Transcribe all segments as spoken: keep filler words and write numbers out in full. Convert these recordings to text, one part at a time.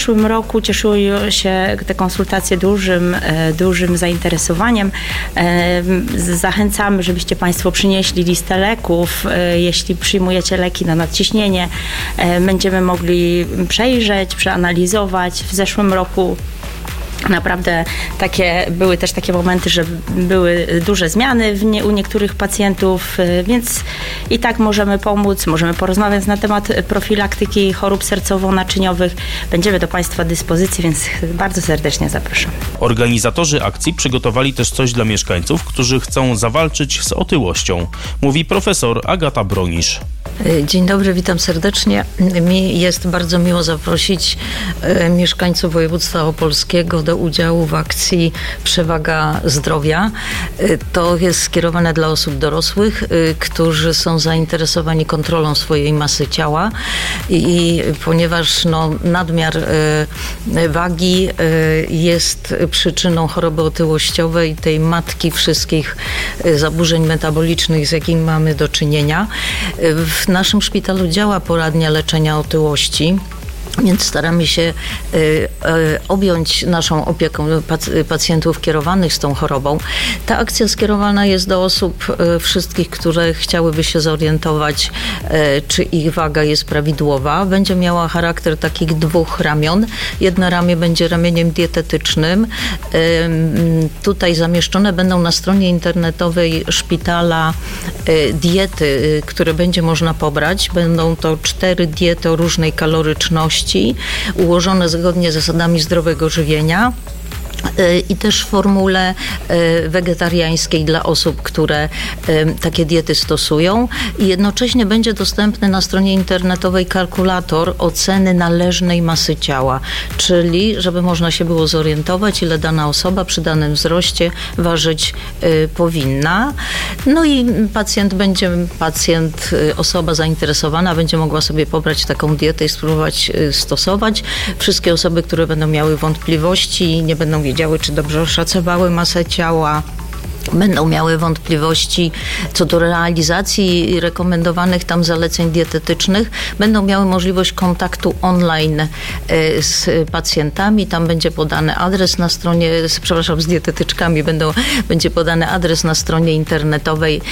W zeszłym roku cieszyły się te konsultacje dużym, dużym zainteresowaniem. Zachęcamy, żebyście Państwo przynieśli listę leków. Jeśli przyjmujecie leki na nadciśnienie, będziemy mogli przejrzeć, przeanalizować. W zeszłym roku naprawdę takie, były też takie momenty, że były duże zmiany w nie, u niektórych pacjentów, więc i tak możemy pomóc, możemy porozmawiać na temat profilaktyki chorób sercowo-naczyniowych. Będziemy do Państwa dyspozycji, więc bardzo serdecznie zapraszam. Organizatorzy akcji przygotowali też coś dla mieszkańców, którzy chcą zawalczyć z otyłością, mówi profesor Agata Bronisz. Dzień dobry, witam serdecznie. Mi jest bardzo miło zaprosić mieszkańców województwa opolskiego do udziału w akcji Przewaga Zdrowia. To jest skierowane dla osób dorosłych, którzy są zainteresowani kontrolą swojej masy ciała i ponieważ no, nadmiar wagi jest przyczyną choroby otyłościowej, tej matki wszystkich zaburzeń metabolicznych, z jakimi mamy do czynienia. W naszym szpitalu działa poradnia leczenia otyłości. Więc staramy się y, y, objąć naszą opieką pac- pacjentów kierowanych z tą chorobą. Ta akcja skierowana jest do osób y, wszystkich, które chciałyby się zorientować, y, czy ich waga jest prawidłowa. Będzie miała charakter takich dwóch ramion. Jedno ramię będzie ramieniem dietetycznym. Y, y, tutaj zamieszczone będą na stronie internetowej szpitala y, diety, y, które będzie można pobrać. Będą to cztery diety o różnej kaloryczności, ułożone zgodnie z zasadami zdrowego żywienia. I też w formule wegetariańskiej dla osób, które takie diety stosują. I jednocześnie będzie dostępny na stronie internetowej kalkulator oceny należnej masy ciała, czyli żeby można się było zorientować, ile dana osoba przy danym wzroście ważyć powinna. No i pacjent będzie, pacjent, osoba zainteresowana będzie mogła sobie pobrać taką dietę i spróbować stosować. Wszystkie osoby, które będą miały wątpliwości, nie będą wiedziały, czy dobrze oszacowały masę ciała, będą miały wątpliwości co do realizacji rekomendowanych tam zaleceń dietetycznych, będą miały możliwość kontaktu online z pacjentami. Tam będzie podany adres na stronie, przepraszam, z dietetyczkami będą, będzie podany adres na stronie internetowej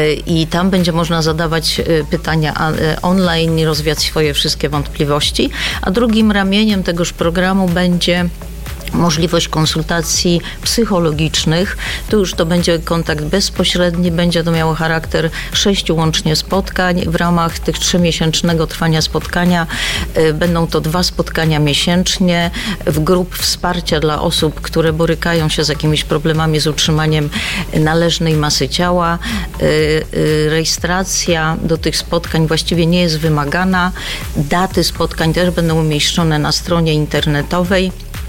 i tam będzie można zadawać pytania online i rozwiać swoje wszystkie wątpliwości. A drugim ramieniem tegoż programu będzie możliwość konsultacji psychologicznych. Tu już to będzie kontakt bezpośredni, będzie to miało charakter sześciu łącznie spotkań. W ramach tych trzymiesięcznego trwania spotkania y, będą to dwa spotkania miesięcznie w grup wsparcia dla osób, które borykają się z jakimiś problemami z utrzymaniem należnej masy ciała. Y, y, rejestracja do tych spotkań właściwie nie jest wymagana. Daty spotkań też będą umieszczone na stronie internetowej.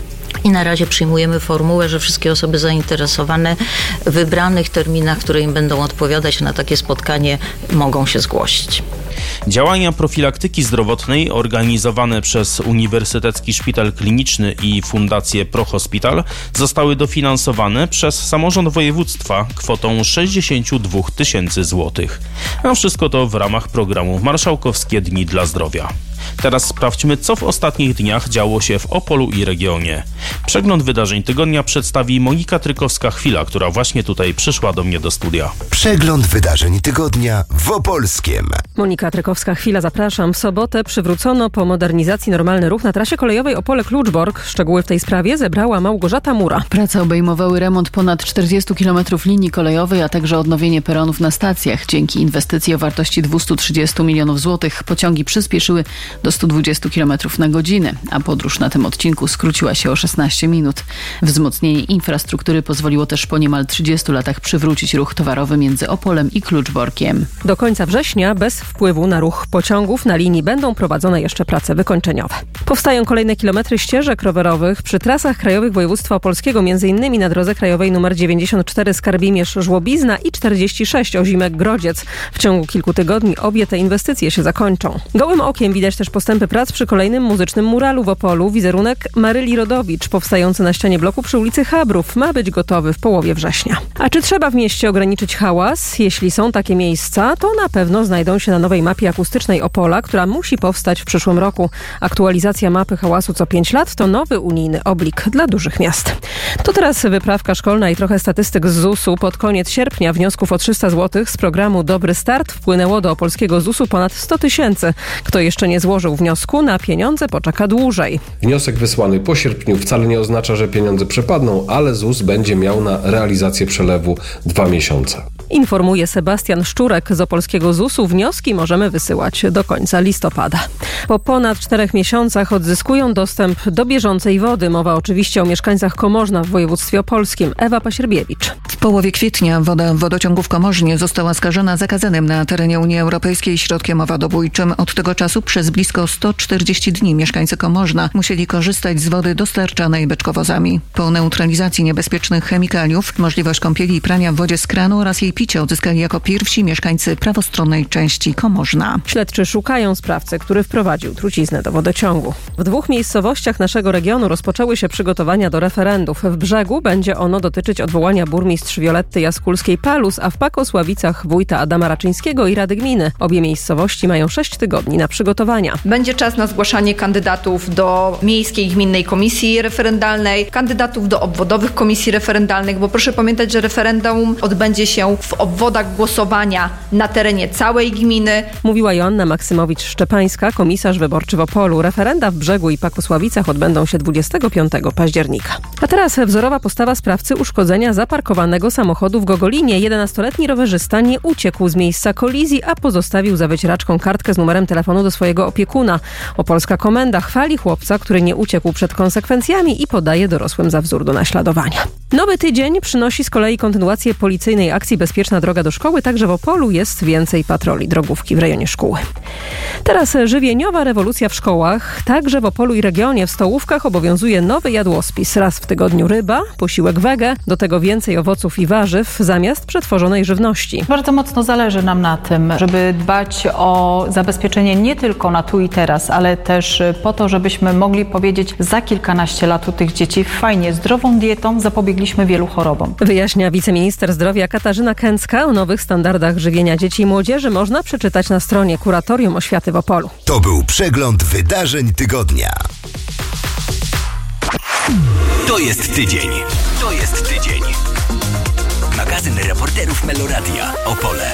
I na razie przyjmujemy formułę, że wszystkie osoby zainteresowane w wybranych terminach, które im będą odpowiadać na takie spotkanie, mogą się zgłosić. Działania profilaktyki zdrowotnej organizowane przez Uniwersytecki Szpital Kliniczny i Fundację ProHospital zostały dofinansowane przez samorząd województwa kwotą sześćdziesiąt dwa tysięcy złotych. A wszystko to w ramach programu Marszałkowskie Dni dla Zdrowia. Teraz sprawdźmy, co w ostatnich dniach działo się w Opolu i regionie. Przegląd wydarzeń tygodnia przedstawi Monika Trykowska-Chwila, która właśnie tutaj przyszła do mnie do studia. Przegląd wydarzeń tygodnia w Opolskiem. Monika Trykowska-Chwila, zapraszam. W sobotę przywrócono po modernizacji normalny ruch na trasie kolejowej Opole-Kluczbork. Szczegóły w tej sprawie zebrała Małgorzata Mura. Prace obejmowały remont ponad czterdziestu kilometrów linii kolejowej, a także odnowienie peronów na stacjach. Dzięki inwestycji o wartości dwieście trzydzieści milionów złotych pociągi przyspieszyły do stu dwudziestu kilometrów na godzinę, a podróż na tym odcinku skróciła się o szesnaście minut. Wzmocnienie infrastruktury pozwoliło też po niemal trzydziestu latach przywrócić ruch towarowy między Opolem i Kluczborkiem. Do końca września bez wpływu na ruch pociągów na linii będą prowadzone jeszcze prace wykończeniowe. Powstają kolejne kilometry ścieżek rowerowych przy trasach krajowych województwa opolskiego, m.in. na drodze krajowej nr dziewięćdziesiąt cztery Skarbimierz-Żłobizna i czterdzieści sześć Ozimek-Grodziec. W ciągu kilku tygodni obie te inwestycje się zakończą. Gołym okiem widać też też postępy prac przy kolejnym muzycznym muralu w Opolu. Wizerunek Maryli Rodowicz, powstający na ścianie bloku przy ulicy Chabrów, ma być gotowy w połowie września. A czy trzeba w mieście ograniczyć hałas? Jeśli są takie miejsca, to na pewno znajdą się na nowej mapie akustycznej Opola, która musi powstać w przyszłym roku. Aktualizacja mapy hałasu co pięć lat to nowy unijny oblik dla dużych miast. To teraz wyprawka szkolna i trochę statystyk z zusu. Pod koniec sierpnia wniosków o trzysta złotych z programu Dobry Start wpłynęło do opolskiego zusu ponad sto tysięcy. Kto jeszcze nie złożył wniosku, na pieniądze poczeka dłużej. Wniosek wysłany po sierpniu wcale nie oznacza, że pieniądze przepadną, ale ZUS będzie miał na realizację przelewu dwa miesiące. Informuje Sebastian Szczurek z opolskiego zusu. Wnioski możemy wysyłać do końca listopada. Po ponad czterech miesiącach odzyskują dostęp do bieżącej wody. Mowa oczywiście o mieszkańcach Komorzna w województwie opolskim. Ewa Pasierbiewicz. W połowie kwietnia woda w wodociągu w Komorznie została skażona zakazanym na terenie Unii Europejskiej środkiem owadobójczym. Od tego czasu przez blisko sto czterdzieści dni mieszkańcy Komorzna musieli korzystać z wody dostarczanej beczkowozami. Po neutralizacji niebezpiecznych chemikaliów możliwość kąpieli i prania w wodzie z kranu oraz jej picia odzyskali jako pierwsi mieszkańcy prawostronnej części Komorzna. Śledczy szukają sprawcy, który wprowadził truciznę do wodociągu. W dwóch miejscowościach naszego regionu rozpoczęły się przygotowania do referendów. W Brzegu będzie ono dotyczyć odwołania burmistrz Violetty Jaskulskiej-Palus, a w Pakosławicach wójta Adama Raczyńskiego i Rady Gminy. Obie miejscowości mają sześć tygodni na przygotowania. Będzie czas na zgłaszanie kandydatów do Miejskiej Gminnej Komisji Referendalnej, kandydatów do obwodowych komisji referendalnych, bo proszę pamiętać, że referendum odbędzie się w obwodach głosowania na terenie całej gminy. Mówiła Joanna Maksymowicz-Szczepańska, komisarz wyborczy w Opolu. Referenda w Brzegu i Pakosławicach odbędą się dwudziestego piątego października. A teraz wzorowa postawa sprawcy uszkodzenia zaparkowanego samochodu w Gogolinie. jedenastoletni rowerzysta nie uciekł z miejsca kolizji, a pozostawił za wycieraczką kartkę z numerem telefonu do swojego opiekuna. Opolska Komenda chwali chłopca, który nie uciekł przed konsekwencjami i podaje dorosłym za wzór do naśladowania. Nowy tydzień przynosi z kolei kontynuację policyjnej akcji Bezpieczna droga do szkoły. Także w Opolu jest więcej patroli drogówki w rejonie szkóły. Teraz żywieniowa rewolucja w szkołach. Także w Opolu i regionie w stołówkach obowiązuje nowy jadłospis. Raz w tygodniu ryba, posiłek wege, do tego więcej owoców i warzyw zamiast przetworzonej żywności. Bardzo mocno zależy nam na tym, żeby dbać o zabezpieczenie nie tylko na tu i teraz, ale też po to, żebyśmy mogli powiedzieć za kilkanaście lat u tych dzieci fajnie, zdrową dietą zapobiegliśmy wielu chorobom. Wyjaśnia wiceminister zdrowia Katarzyna Kęcka. O nowych standardach żywienia dzieci i młodzieży można przeczytać na stronie Kuratorium Oświaty w Opolu. To był przegląd wydarzeń tygodnia. To jest tydzień. To jest tydzień. Magazyn reporterów Meloradia Opole.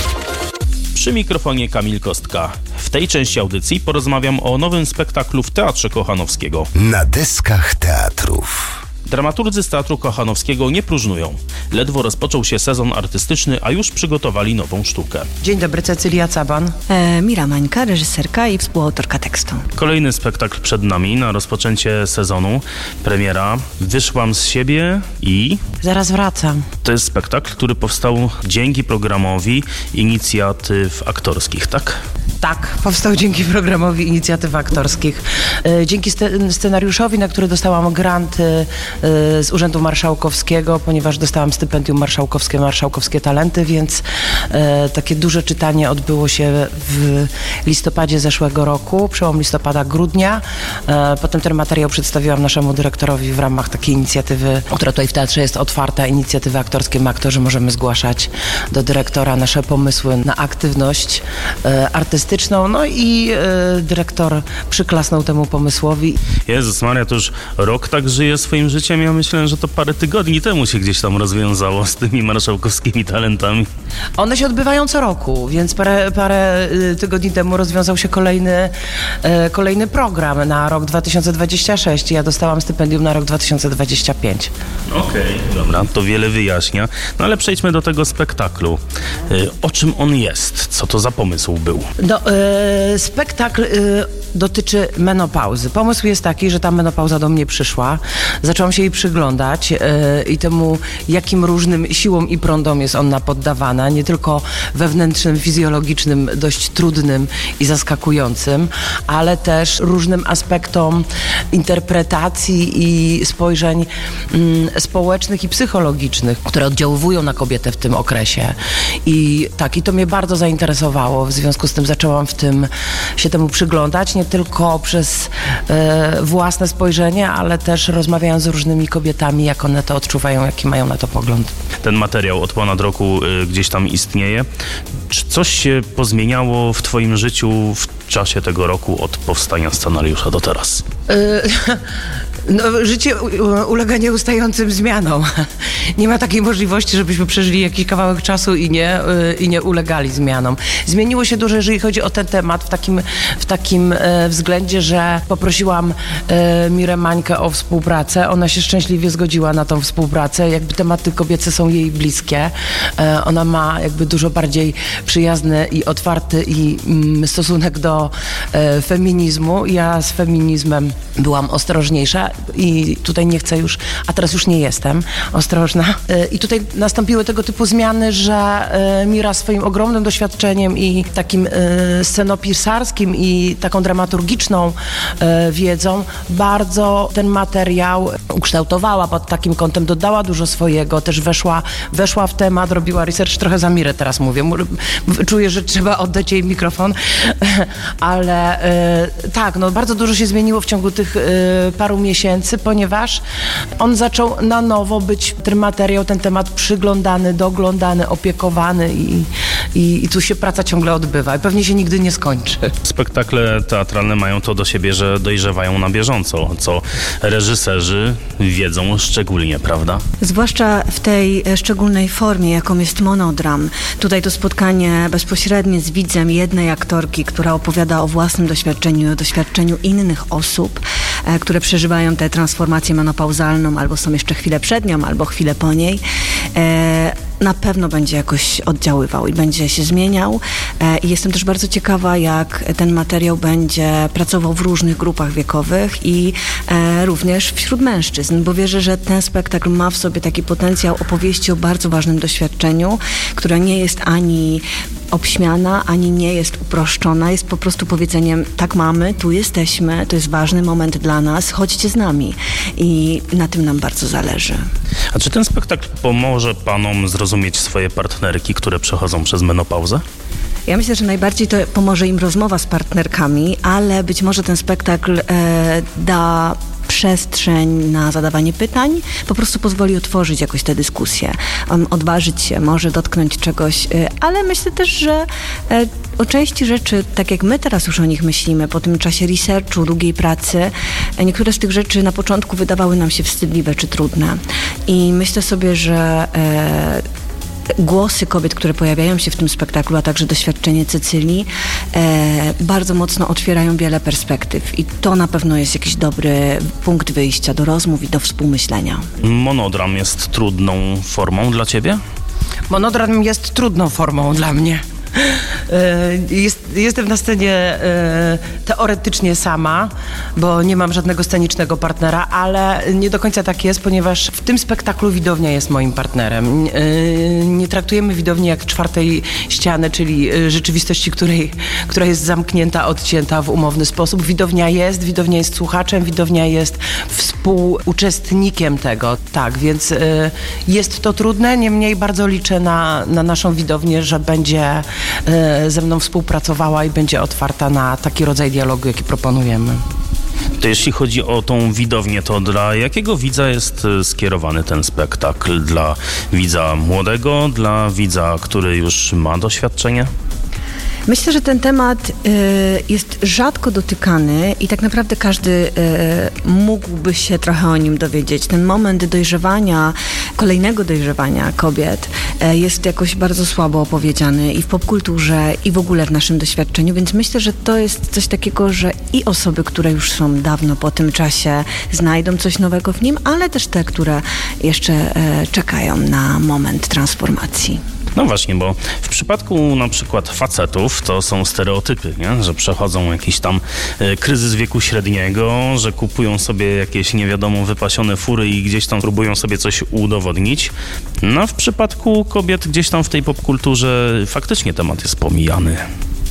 Przy mikrofonie Kamil Kostka. W tej części audycji porozmawiam o nowym spektaklu w Teatrze Kochanowskiego. Na deskach teatrów. Dramaturdzy z Teatru Kochanowskiego nie próżnują. Ledwo rozpoczął się sezon artystyczny, a już przygotowali nową sztukę. Dzień dobry, Cecylia Caban. E, Mira Mańka, reżyserka i współautorka tekstu. Kolejny spektakl przed nami na rozpoczęcie sezonu. Premiera Wyszłam z siebie i... Zaraz wracam. To jest spektakl, który powstał dzięki programowi inicjatyw aktorskich, tak? Tak, powstał dzięki programowi inicjatyw aktorskich. Dzięki scenariuszowi, na który dostałam grant z Urzędu Marszałkowskiego, ponieważ dostałam stypendium marszałkowskie, marszałkowskie talenty, więc takie duże czytanie odbyło się w listopadzie zeszłego roku, przełom listopada, grudnia. Potem ten materiał przedstawiłam naszemu dyrektorowi w ramach takiej inicjatywy, która tutaj w teatrze jest otwarta, inicjatywy aktorskie. My aktorzy możemy zgłaszać do dyrektora nasze pomysły na aktywność artystyczną. No i y, dyrektor przyklasnął temu pomysłowi. Jezus Maria, to już rok tak żyje swoim życiem. Ja myślę, że to parę tygodni temu się gdzieś tam rozwiązało z tymi marszałkowskimi talentami. One się odbywają co roku, więc parę, parę tygodni temu rozwiązał się kolejny, y, kolejny program na rok dwa tysiące dwudziesty szósty. Ja dostałam stypendium na rok dwa tysiące dwudziesty piąty. Okej, okay, dobra, to wiele wyjaśnia. No ale przejdźmy do tego spektaklu. Y, o czym on jest? Co to za pomysł był? No, y, spektakl y, dotyczy menopauzy. Pomysł jest taki, że ta menopauza do mnie przyszła. Zaczęłam się jej przyglądać y, i temu, jakim różnym siłom i prądom jest ona poddawana. Nie tylko wewnętrznym, fizjologicznym, dość trudnym i zaskakującym, ale też różnym aspektom interpretacji i spojrzeń y, społecznych i psychologicznych, które oddziaływują na kobietę w tym okresie. I tak, i to mnie bardzo zainteresowało. W związku z tym zaczęłam zaczęłam w tym się temu przyglądać, nie tylko przez e, własne spojrzenie, ale też rozmawiając z różnymi kobietami, jak one to odczuwają, jaki mają na to pogląd. Ten materiał od ponad roku y, gdzieś tam istnieje. Czy coś się pozmieniało w twoim życiu w czasie tego roku od powstania scenariusza do teraz? Y- No, życie ulega nieustającym zmianom. Nie ma takiej możliwości, żebyśmy przeżyli jakiś kawałek czasu i nie, i nie ulegali zmianom. Zmieniło się dużo, jeżeli chodzi o ten temat, w takim, w takim względzie, że poprosiłam Mirę Mańkę o współpracę. Ona się szczęśliwie zgodziła na tą współpracę. Jakby tematy kobiece są jej bliskie. Ona ma jakby dużo bardziej przyjazny i otwarty i stosunek do feminizmu. Ja z feminizmem byłam ostrożniejsza. I tutaj nie chcę już, a teraz już nie jestem ostrożna. I tutaj nastąpiły tego typu zmiany, że Mira swoim ogromnym doświadczeniem i takim scenopisarskim i taką dramaturgiczną wiedzą bardzo ten materiał ukształtowała pod takim kątem, dodała dużo swojego, też weszła, weszła w temat, robiła research, trochę za Mirę teraz mówię. Czuję, że trzeba oddać jej mikrofon, ale tak, no bardzo dużo się zmieniło w ciągu tych paru miesięcy, ponieważ on zaczął na nowo być ten materiał, ten temat przyglądany, doglądany, opiekowany i, i, i tu się praca ciągle odbywa i pewnie się nigdy nie skończy. Spektakle teatralne mają to do siebie, że dojrzewają na bieżąco, co reżyserzy wiedzą szczególnie, prawda? Zwłaszcza w tej szczególnej formie, jaką jest monodram. Tutaj to spotkanie bezpośrednie z widzem jednej aktorki, która opowiada o własnym doświadczeniu, o doświadczeniu innych osób, e, które przeżywają tę transformację menopauzalną, albo są jeszcze chwilę przed nią, albo chwilę po niej, e, na pewno będzie jakoś oddziaływał i będzie się zmieniał. E, I jestem też bardzo ciekawa, jak ten materiał będzie pracował w różnych grupach wiekowych i e, również wśród mężczyzn, bo wierzę, że ten spektakl ma w sobie taki potencjał opowieści o bardzo ważnym doświadczeniu, które nie jest ani obśmiana, ani nie jest uproszczona, jest po prostu powiedzeniem, tak mamy, tu jesteśmy, to jest ważny moment dla nas, chodźcie z nami. I na tym nam bardzo zależy. A czy ten spektakl pomoże panom zrozumieć swoje partnerki, które przechodzą przez menopauzę? Ja myślę, że najbardziej to pomoże im rozmowa z partnerkami, ale być może ten spektakl e, da przestrzeń na zadawanie pytań, po prostu pozwoli otworzyć jakoś tę dyskusję, um, odważyć się, może dotknąć czegoś, y, ale myślę też, że y, o części rzeczy, tak jak my teraz już o nich myślimy, po tym czasie researchu, długiej pracy, y, niektóre z tych rzeczy na początku wydawały nam się wstydliwe czy trudne. I myślę sobie, że y, głosy kobiet, które pojawiają się w tym spektaklu, a także doświadczenie Cecylii e, bardzo mocno otwierają wiele perspektyw i to na pewno jest jakiś dobry punkt wyjścia do rozmów i do współmyślenia. Monodram jest trudną formą dla ciebie? Monodram jest trudną formą dla mnie. Jest, jestem na scenie e, teoretycznie sama, bo nie mam żadnego scenicznego partnera, ale nie do końca tak jest, ponieważ w tym spektaklu widownia jest moim partnerem. E, nie traktujemy widowni jak czwartej ściany, czyli rzeczywistości, której, która jest zamknięta, odcięta w umowny sposób. Widownia jest, widownia jest słuchaczem, widownia jest współuczestnikiem tego. Tak, więc e, jest to trudne, niemniej bardzo liczę na, na naszą widownię, że będzie ze mną współpracowała i będzie otwarta na taki rodzaj dialogu, jaki proponujemy. To jeśli chodzi o tą widownię, to dla jakiego widza jest skierowany ten spektakl? Dla widza młodego, dla widza, który już ma doświadczenie? Myślę, że ten temat y, jest rzadko dotykany i tak naprawdę każdy y, mógłby się trochę o nim dowiedzieć. Ten moment dojrzewania, kolejnego dojrzewania kobiet y, jest jakoś bardzo słabo opowiedziany i w popkulturze, i w ogóle w naszym doświadczeniu, więc myślę, że to jest coś takiego, że i osoby, które już są dawno po tym czasie, znajdą coś nowego w nim, ale też te, które jeszcze y, czekają na moment transformacji. No właśnie, bo w przypadku na przykład facetów to są stereotypy, nie? Że przechodzą jakiś tam y, kryzys wieku średniego, że kupują sobie jakieś nie wiadomo wypasione fury i gdzieś tam próbują sobie coś udowodnić. No a w przypadku kobiet gdzieś tam w tej popkulturze faktycznie temat jest pomijany.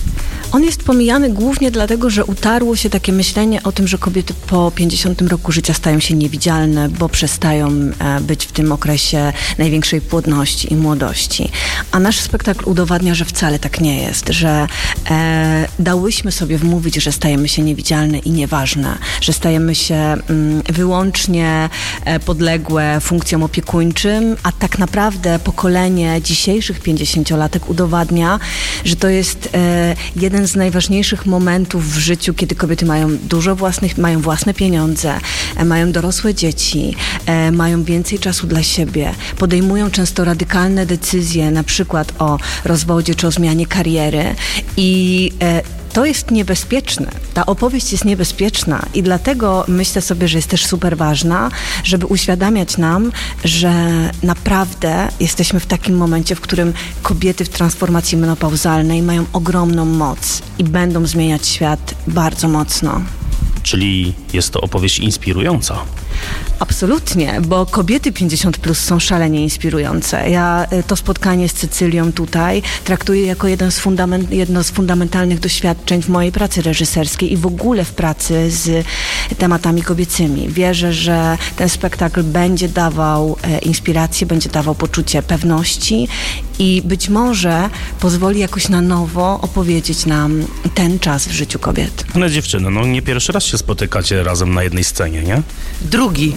On jest pomijany głównie dlatego, że utarło się takie myślenie o tym, że kobiety po pięćdziesiątym roku życia stają się niewidzialne, bo przestają być w tym okresie największej płodności i młodości. A nasz spektakl udowadnia, że wcale tak nie jest, że e, dałyśmy sobie wmówić, że stajemy się niewidzialne i nieważne, że stajemy się mm, wyłącznie e, podległe funkcjom opiekuńczym, a tak naprawdę pokolenie dzisiejszych pięćdziesięciolatek udowadnia, że to jest e, jeden z najważniejszych momentów w życiu, kiedy kobiety mają dużo własnych, mają własne pieniądze, e, mają dorosłe dzieci, e, mają więcej czasu dla siebie, podejmują często radykalne decyzje, na przykład o rozwodzie czy o zmianie kariery i e, to jest niebezpieczne. Ta opowieść jest niebezpieczna i dlatego myślę sobie, że jest też super ważna, żeby uświadamiać nam, że naprawdę jesteśmy w takim momencie, w którym kobiety w transformacji menopauzalnej mają ogromną moc i będą zmieniać świat bardzo mocno. Czyli jest to opowieść inspirująca. Absolutnie, bo kobiety pięćdziesiąt plus są szalenie inspirujące. Ja to spotkanie z Cecylią tutaj traktuję jako jeden z fundament, jedno z fundamentalnych doświadczeń w mojej pracy reżyserskiej i w ogóle w pracy z tematami kobiecymi. Wierzę, że ten spektakl będzie dawał e, inspirację, będzie dawał poczucie pewności i być może pozwoli jakoś na nowo opowiedzieć nam ten czas w życiu kobiet. Ale dziewczyny, no nie pierwszy raz się spotykacie razem na jednej scenie, nie? Drugi.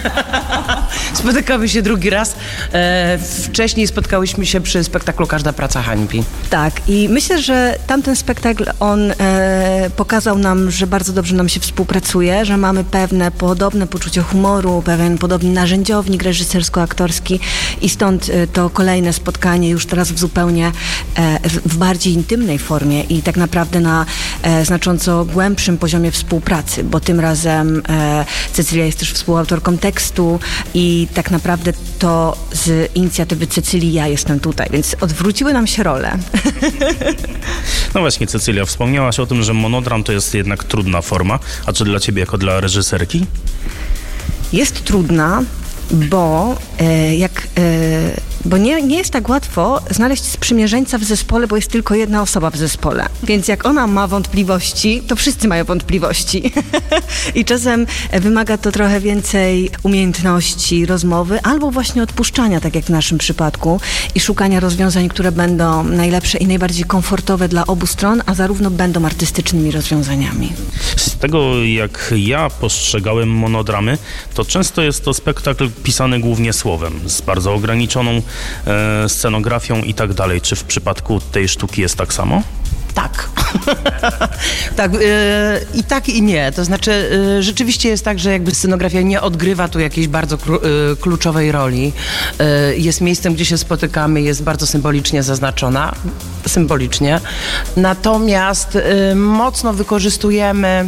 Spotykamy się drugi raz. E, wcześniej spotkałyśmy się przy spektaklu Każda praca hańbi. Tak i myślę, że tamten spektakl, on e, pokazał nam, że bardzo dobrze nam się współpracuje, że mamy pewne podobne poczucie humoru, pewien podobny narzędziownik reżysersko-aktorski i stąd e, to kolejne spotkanie już teraz w zupełnie e, w, w bardziej intymnej formie i tak naprawdę na e, znacząco głębszym poziomie współpracy, bo tym razem e, Cecylia jest też współautorką tekstu i tak naprawdę to z inicjatywy Cecylii ja jestem tutaj, więc odwróciły nam się role. No właśnie, Cecylia, wspomniałaś o tym, że monodram to jest jednak trudna forma, a czy dla ciebie jako dla reżyserki? Jest trudna, bo e, jak... E, Bo nie, nie jest tak łatwo znaleźć sprzymierzeńca w zespole, bo jest tylko jedna osoba w zespole. Więc jak ona ma wątpliwości, to wszyscy mają wątpliwości. I czasem wymaga to trochę więcej umiejętności rozmowy albo właśnie odpuszczania, tak jak w naszym przypadku, i szukania rozwiązań, które będą najlepsze i najbardziej komfortowe dla obu stron, a zarówno będą artystycznymi rozwiązaniami. Z tego, jak ja postrzegałem monodramy, to często jest to spektakl pisany głównie słowem, z bardzo ograniczoną e, scenografią i tak dalej. Czy w przypadku tej sztuki jest tak samo? Tak. tak yy, i tak i nie. To znaczy yy, rzeczywiście jest tak, że jakby scenografia nie odgrywa tu jakiejś bardzo kru, yy, kluczowej roli. Yy, jest miejscem, gdzie się spotykamy, jest bardzo symbolicznie zaznaczona. Symbolicznie. Natomiast yy, mocno wykorzystujemy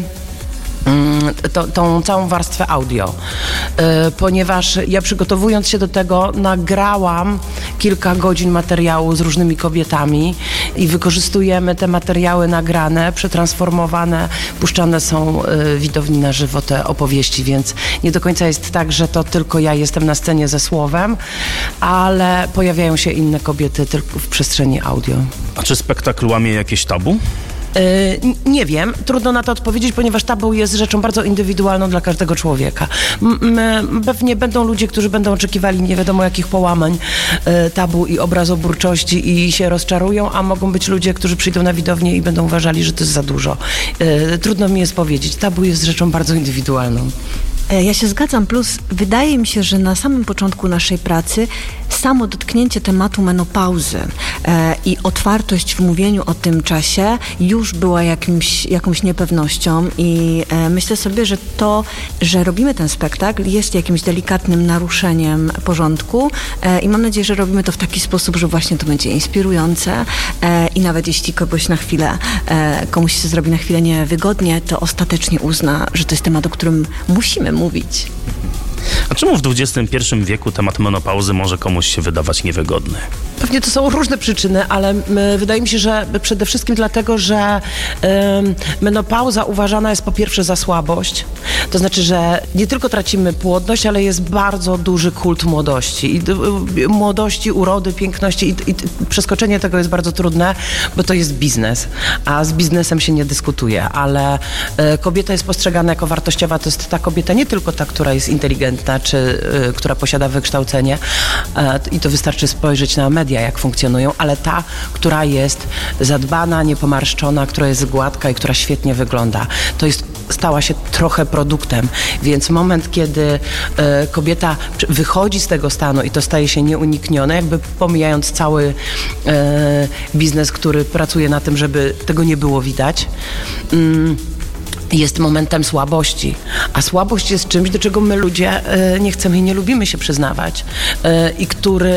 To, tą całą warstwę audio, yy, ponieważ ja przygotowując się do tego nagrałam kilka godzin materiału z różnymi kobietami i wykorzystujemy te materiały nagrane, przetransformowane, puszczane są yy, widowni na żywo te opowieści, więc nie do końca jest tak, że to tylko ja jestem na scenie ze słowem, ale pojawiają się inne kobiety tylko w przestrzeni audio. A czy spektakl łamie jakieś tabu? Yy, nie wiem, trudno na to odpowiedzieć, ponieważ tabu jest rzeczą bardzo indywidualną dla każdego człowieka. M- m- pewnie będą ludzie, którzy będą oczekiwali nie wiadomo jakich połamań yy, tabu i obrazoburczości i się rozczarują, a mogą być ludzie, którzy przyjdą na widownię i będą uważali, że to jest za dużo. Yy, trudno mi jest powiedzieć. Tabu jest rzeczą bardzo indywidualną. Ja się zgadzam, plus wydaje mi się, że na samym początku naszej pracy samo dotknięcie tematu menopauzy e, i otwartość w mówieniu o tym czasie już była jakimś, jakąś niepewnością i e, myślę sobie, że to, że robimy ten spektakl jest jakimś delikatnym naruszeniem porządku e, i mam nadzieję, że robimy to w taki sposób, że właśnie to będzie inspirujące e, i nawet jeśli kogoś na chwilę, e, komuś się zrobi na chwilę niewygodnie, to ostatecznie uzna, że to jest temat, o którym musimy mówić. A czemu w dwudziestym pierwszym wieku temat menopauzy może komuś się wydawać niewygodny? Pewnie to są różne przyczyny, ale wydaje mi się, że przede wszystkim dlatego, że menopauza uważana jest po pierwsze za słabość. To znaczy, że nie tylko tracimy płodność, ale jest bardzo duży kult młodości. I, młodości, urody, piękności i, i przeskoczenie tego jest bardzo trudne, bo to jest biznes, a z biznesem się nie dyskutuje, ale y, kobieta jest postrzegana jako wartościowa. To jest ta kobieta, nie tylko ta, która jest inteligentna, czy y, która posiada wykształcenie y, i to wystarczy spojrzeć na media, jak funkcjonują, ale ta, która jest zadbana, niepomarszczona, która jest gładka i która świetnie wygląda. To jest, stała się trochę produktem, więc moment, kiedy y, kobieta wychodzi z tego stanu i to staje się nieuniknione, jakby pomijając cały y, biznes, który pracuje na tym, żeby tego nie było widać, y, jest momentem słabości, a słabość jest czymś, do czego my ludzie y, nie chcemy i nie lubimy się przyznawać y, i który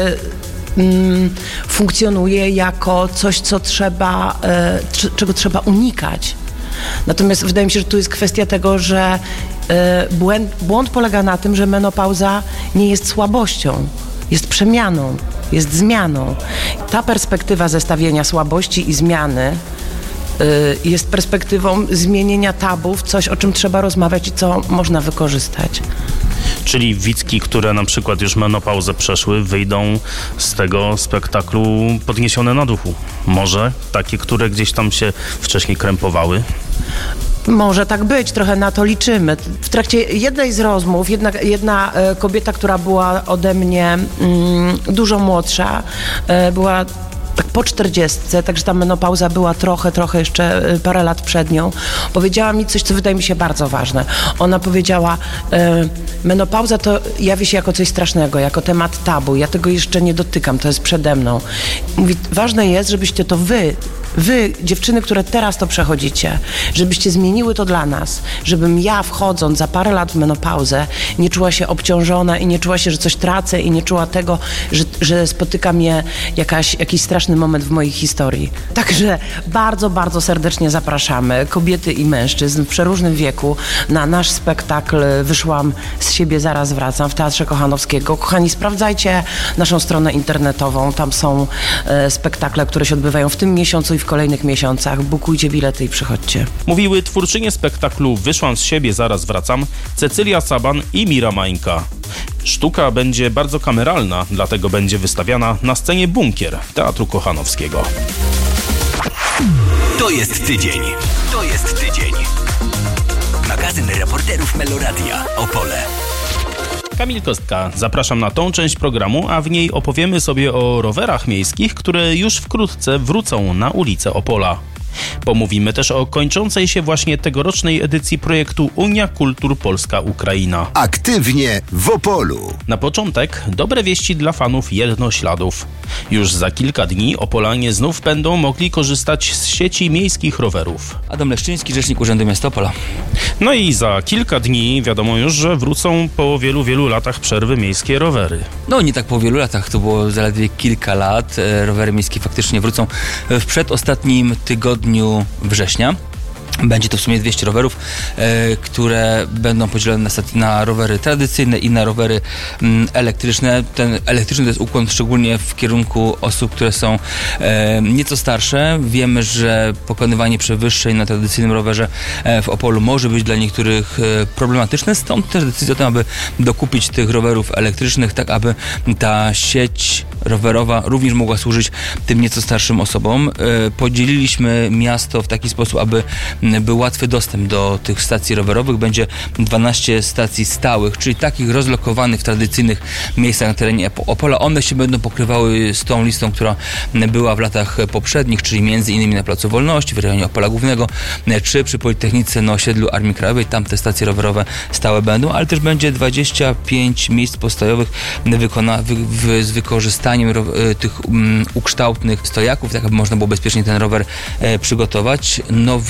mm, funkcjonuje jako coś, co trzeba, y, czego trzeba unikać. Natomiast wydaje mi się, że tu jest kwestia tego, że y, błęd, błąd polega na tym, że menopauza nie jest słabością, jest przemianą, jest zmianą. Ta perspektywa zestawienia słabości i zmiany jest perspektywą zmienienia tabu w coś, o czym trzeba rozmawiać i co można wykorzystać. Czyli widzki, które na przykład już menopauzę przeszły, wyjdą z tego spektaklu podniesione na duchu. Może takie, które gdzieś tam się wcześniej krępowały? Może tak być, trochę na to liczymy. W trakcie jednej z rozmów jedna, jedna kobieta, która była ode mnie mm, dużo młodsza, była tak po czterdziestce, także ta menopauza była trochę, trochę jeszcze parę lat przed nią, powiedziała mi coś, co wydaje mi się bardzo ważne. Ona powiedziała, e, menopauza to jawi się jako coś strasznego, jako temat tabu. Ja tego jeszcze nie dotykam, to jest przede mną. Mówi, ważne jest, żebyście to wy, wy, dziewczyny, które teraz to przechodzicie, żebyście zmieniły to dla nas, żebym ja, wchodząc za parę lat w menopauzę, nie czuła się obciążona i nie czuła się, że coś tracę i nie czuła tego, że, że spotyka mnie jakaś, jakiś straszny moment w mojej historii. Także bardzo, bardzo serdecznie zapraszamy kobiety i mężczyzn w przeróżnym wieku na nasz spektakl Wyszłam z siebie, zaraz wracam w Teatrze Kochanowskiego. Kochani, sprawdzajcie naszą stronę internetową, tam są e, spektakle, które się odbywają w tym miesiącu i w kolejnych miesiącach. Bukujcie bilety i przychodźcie. Mówiły twórczynie spektaklu Wyszłam z siebie, zaraz wracam, Cecylia Saban i Mira Mańka. Sztuka będzie bardzo kameralna, dlatego będzie wystawiana na scenie Bunkier Teatru Kochanowskiego. To jest tydzień. To jest tydzień. Magazyn reporterów Meloradia Opole. Kamil Kostka, zapraszam na tą część programu, a w niej opowiemy sobie o rowerach miejskich, które już wkrótce wrócą na ulice Opola. Pomówimy też o kończącej się właśnie tegorocznej edycji projektu Unia Kultur Polska-Ukraina. Aktywnie w Opolu. Na początek dobre wieści dla fanów jednośladów. Już za kilka dni Opolanie znów będą mogli korzystać z sieci miejskich rowerów. Adam Leszczyński, rzecznik Urzędu Miasta Opola. No i za kilka dni wiadomo już, że wrócą po wielu, wielu latach przerwy miejskie rowery. No nie tak po wielu latach, to było zaledwie kilka lat. Rowery miejskie faktycznie wrócą w przedostatnim tygodniu września. Będzie to w sumie dwieście rowerów, e, które będą podzielone na, na rowery tradycyjne i na rowery m, elektryczne. Ten elektryczny to jest ukłon szczególnie w kierunku osób, które są e, nieco starsze. Wiemy, że pokonywanie przewyższeń na tradycyjnym rowerze e, w Opolu może być dla niektórych e, problematyczne. Stąd też decyzja o tym, aby dokupić tych rowerów elektrycznych, tak aby ta sieć rowerowa również mogła służyć tym nieco starszym osobom. E, podzieliliśmy miasto w taki sposób, aby był łatwy dostęp do tych stacji rowerowych. Będzie dwanaście stacji stałych, czyli takich rozlokowanych w tradycyjnych miejscach na terenie Opola. One się będą pokrywały z tą listą, która była w latach poprzednich, czyli między innymi na Placu Wolności, w rejonie Opola Głównego, czy przy Politechnice na osiedlu Armii Krajowej. Tam te stacje rowerowe stałe będą, ale też będzie dwadzieścia pięć miejsc postojowych wykona, wy, wy, z wykorzystaniem ro, tych um, ukształtnych stojaków, tak aby można było bezpiecznie ten rower e, przygotować. Nowością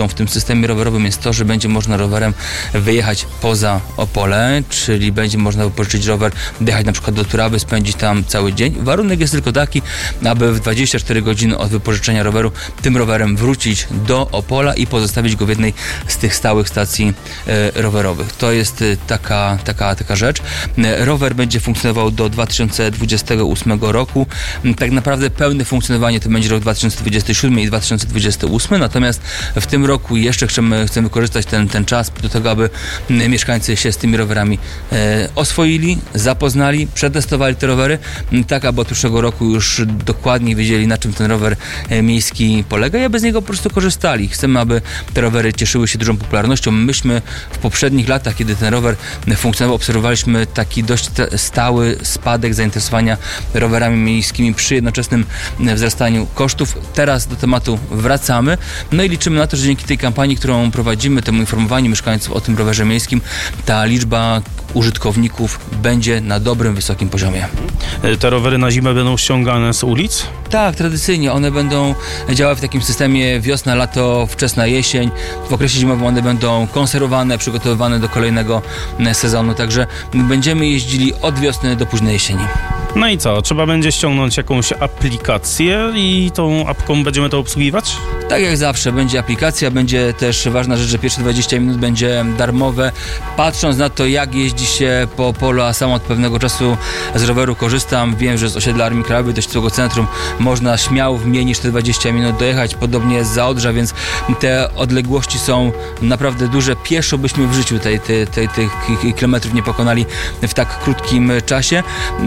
w tym systemie rowerowym jest to, że będzie można rowerem wyjechać poza Opole, czyli będzie można wypożyczyć rower, dojechać na przykład do Turawy, spędzić tam cały dzień. Warunek jest tylko taki, aby w dwadzieścia cztery godziny od wypożyczenia roweru tym rowerem wrócić do Opola i pozostawić go w jednej z tych stałych stacji e, rowerowych. To jest e, taka, taka, taka rzecz. E, rower będzie funkcjonował do dwa tysiące dwudziestego ósmego roku. E, tak naprawdę pełne funkcjonowanie to będzie rok dwa tysiące dwudziesty siódmy i dwa tysiące dwudziesty ósmy, natomiast w tym roku jeszcze chcemy, chcemy wykorzystać ten, ten czas do tego, aby e, mieszkańcy się z tymi rowerami e, oswoili, zapoznali, przetestowali te rowery, e, tak aby od przyszłego roku już dokładnie wiedzieli, na czym ten rower e, miejski polega i aby z niego po prostu korzystali. Chcemy, aby te rowery cieszyły się dużą popularnością. Myśmy w poprzednich latach, kiedy ten rower funkcjonował, obserwowaliśmy taki dość stały spadek zainteresowania rowerami miejskimi przy jednoczesnym wzrastaniu kosztów. Teraz do tematu wracamy. No i liczymy na to, że dzięki tej kampanii, którą prowadzimy, temu informowaniu mieszkańców o tym rowerze miejskim, ta liczba użytkowników będzie na dobrym, wysokim poziomie. Te rowery na zimę będą ściągane z ulic? Tak, tradycyjnie. One będą działały w takim systemie wiosna, lato, wczesna jesień. W okresie zimowym one będą konserwowane, przygotowywane do kolejnego sezonu, także będziemy jeździli od wiosny do późnej jesieni. No i co? Trzeba będzie ściągnąć jakąś aplikację i tą apką będziemy to obsługiwać? Tak jak zawsze, będzie aplikacja, będzie też ważna rzecz, że pierwsze dwadzieścia minut będzie darmowe. Patrząc na to, jak jeździ się po polu, a sam od pewnego czasu z roweru korzystam, wiem, że z osiedla Armii Krajowej do Ścisłego Centrum można śmiało w mniej niż te dwadzieścia minut dojechać, podobnie jest za Odrza, więc te odległości są naprawdę duże. Pieszo byśmy w życiu tej, tej, tej, tych kilometrów nie pokonali w tak krótkim czasie.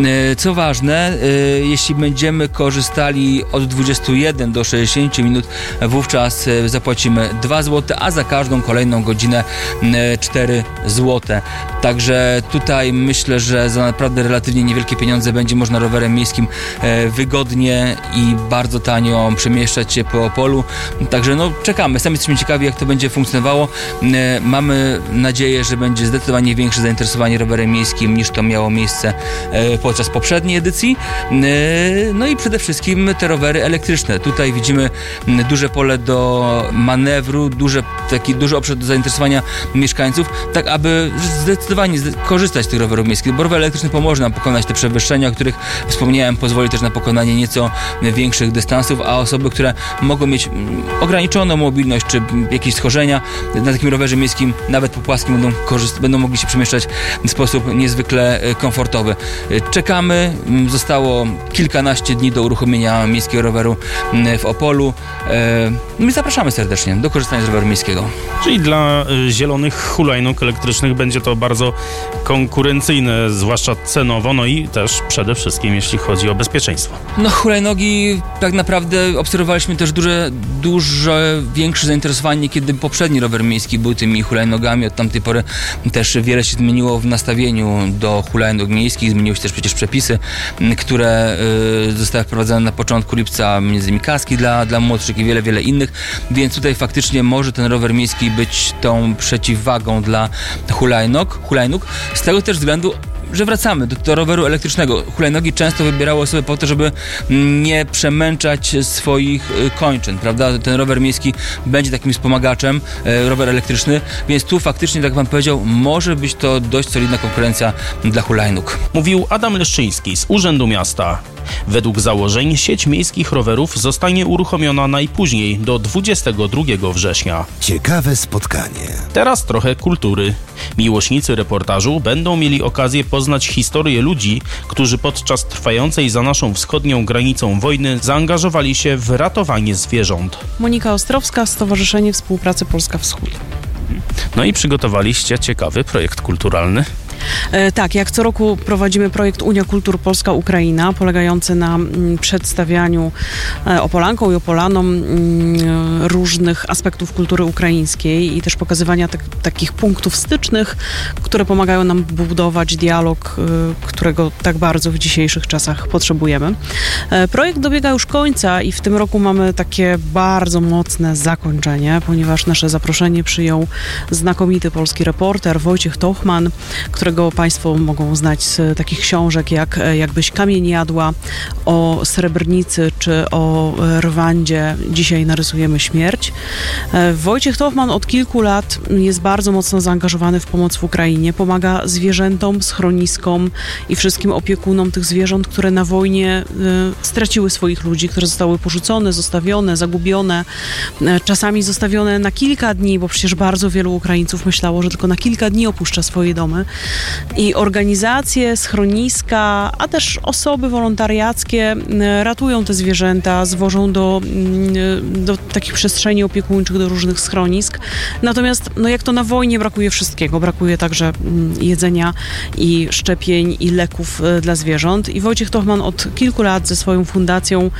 Co ważne, jeśli będziemy korzystali od dwudziestu jeden do sześćdziesięciu minut, wówczas zapłacimy dwa złote, a za każdą kolejną godzinę cztery złote. Także tutaj myślę, że za naprawdę relatywnie niewielkie pieniądze będzie można rowerem miejskim wygodnie i bardzo tanio przemieszczać się po Opolu. Także no czekamy, sami jesteśmy ciekawi, jak to będzie funkcjonowało. Mamy nadzieję, że będzie zdecydowanie większe zainteresowanie rowerem miejskim niż to miało miejsce podczas poprzedniej edycji. No i przede wszystkim te rowery elektryczne. Tutaj widzimy duże pole do manewru, duże, taki duży obszar do zainteresowania mieszkańców, tak aby zdecydowanie korzystać z tych rowerów miejskich, bo rower elektryczny pomoże nam pokonać te przewyższenia, o których wspomniałem, pozwoli też na pokonanie nieco większych dystansów, a osoby, które mogą mieć ograniczoną mobilność czy jakieś schorzenia, na takim rowerze miejskim, nawet po płaskim będą, korzyst- będą mogli się przemieszczać w sposób niezwykle komfortowy. Czekamy, zostało kilkanaście dni do uruchomienia miejskiego roweru w Opolu. My zapraszamy serdecznie do korzystania z roweru miejskiego. Czyli dla zielonych hulajnóg elektrycznych będzie to bardzo konkurencyjne, zwłaszcza cenowo, no i też przede wszystkim jeśli chodzi o bezpieczeństwo. No hulajnogi, tak naprawdę obserwowaliśmy też duże, dużo większe zainteresowanie, kiedy poprzedni rower miejski był tymi hulajnogami. Od tamtej pory też wiele się zmieniło w nastawieniu do hulajnog miejskich, zmieniły się też przecież przepisy, które y, zostały wprowadzone na początku lipca, między innymi kaski dla, dla młodszych i wiele, wiele innych, więc tutaj faktycznie może ten rower miejski być tą przeciwwagą dla hulajnog, hulajnóg, z tego też względu, że wracamy do, do roweru elektrycznego. Hulajnogi często wybierały osoby po to, żeby nie przemęczać swoich kończyn, prawda? Ten rower miejski będzie takim wspomagaczem, e, rower elektryczny, więc tu faktycznie, tak jak pan powiedział, może być to dość solidna konkurencja dla hulajnóg. Mówił Adam Leszczyński z Urzędu Miasta. Według założeń sieć miejskich rowerów zostanie uruchomiona najpóźniej do dwudziestego drugiego września. Ciekawe spotkanie. Teraz trochę kultury. Miłośnicy reportażu będą mieli okazję poznać historię ludzi, którzy podczas trwającej za naszą wschodnią granicą wojny zaangażowali się w ratowanie zwierząt. Monika Ostrowska, Stowarzyszenie Współpracy Polska Wschód. No i przygotowaliście ciekawy projekt kulturalny. E, tak, jak co roku prowadzimy projekt Unia Kultur Polska-Ukraina, polegający na m, przedstawianiu e, Opolankom i Opolanom m, różnych aspektów kultury ukraińskiej i też pokazywania tak, takich punktów stycznych, które pomagają nam budować dialog, e, którego tak bardzo w dzisiejszych czasach potrzebujemy. E, projekt dobiega już końca i w tym roku mamy takie bardzo mocne zakończenie, ponieważ nasze zaproszenie przyjął znakomity polski reporter Wojciech Tochman, który którego Państwo mogą znać z takich książek jak Jakbyś kamień jadła, o Srebrnicy czy o Rwandzie. Dzisiaj narysujemy śmierć. Wojciech Tochman od kilku lat jest bardzo mocno zaangażowany w pomoc w Ukrainie. Pomaga zwierzętom, schroniskom i wszystkim opiekunom tych zwierząt, które na wojnie y, straciły swoich ludzi, które zostały porzucone, zostawione, zagubione, y, czasami zostawione na kilka dni, bo przecież bardzo wielu Ukraińców myślało, że tylko na kilka dni opuszcza swoje domy. I organizacje, schroniska, a też osoby wolontariackie y, ratują te zwierzęta, zwożą do, y, do takich przestrzeni opiekuńczych, do różnych schronisk. Natomiast no jak to na wojnie brakuje wszystkiego, brakuje także y, jedzenia i szczepień i leków y, dla zwierząt. I Wojciech Tochman od kilku lat ze swoją fundacją,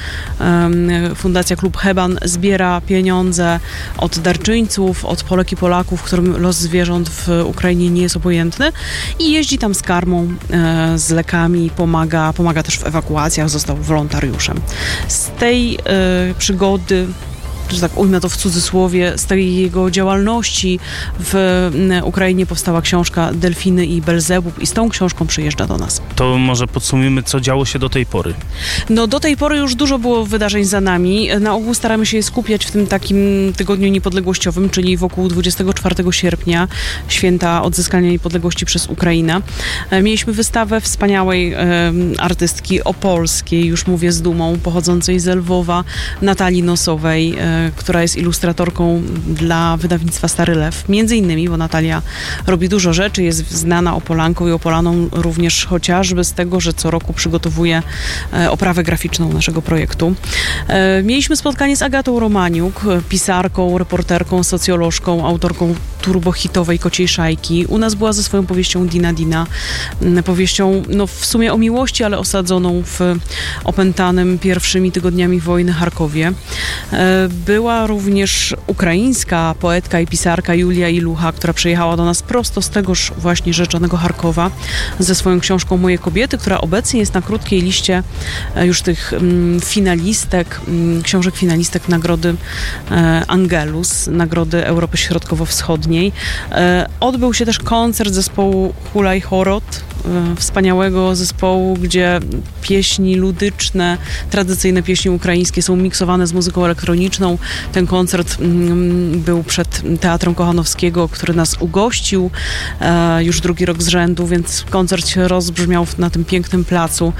um, Fundacja Klub Heban, zbiera pieniądze od darczyńców, od Polek i Polaków, którym los zwierząt w Ukrainie nie jest obojętny, i jeździ tam z karmą, e, z lekami, pomaga, pomaga też w ewakuacjach, został wolontariuszem. Z tej e, przygody, że tak ujmę to w cudzysłowie, z tej jego działalności w Ukrainie powstała książka Delfiny i Belzebub, i z tą książką przyjeżdża do nas. To może podsumujmy, co działo się do tej pory. No do tej pory już dużo było wydarzeń za nami. Na ogół staramy się je skupiać w tym takim tygodniu niepodległościowym, czyli wokół dwudziestego czwartego sierpnia, święta odzyskania niepodległości przez Ukrainę. Mieliśmy wystawę wspaniałej e, artystki opolskiej, już mówię z dumą, pochodzącej z Lwowa, Natalii Nosowej, e, która jest ilustratorką dla wydawnictwa Stary Lew. Między innymi, bo Natalia robi dużo rzeczy, jest znana Opolanką i Opolaną również chociażby z tego, że co roku przygotowuje e, oprawę graficzną naszego projektu. E, mieliśmy spotkanie z Agatą Romaniuk, pisarką, reporterką, socjolożką, autorką turbohitowej Kociej Szajki. U nas była ze swoją powieścią Dina Dina, powieścią no, w sumie o miłości, ale osadzoną w opętanym pierwszymi tygodniami wojny Charkowie. E, Była również ukraińska poetka i pisarka Julia Ilucha, która przyjechała do nas prosto z tegoż właśnie rzeczonego Charkowa ze swoją książką Moje kobiety, która obecnie jest na krótkiej liście już tych mm, finalistek, mm, książek finalistek Nagrody e, Angelus, Nagrody Europy Środkowo-Wschodniej. E, odbył się też koncert zespołu Hulaj Horot, wspaniałego zespołu, gdzie pieśni ludyczne, tradycyjne pieśni ukraińskie są miksowane z muzyką elektroniczną. Ten koncert mm, był przed Teatrem Kochanowskiego, który nas ugościł e, już drugi rok z rzędu, więc koncert się rozbrzmiał na tym pięknym placu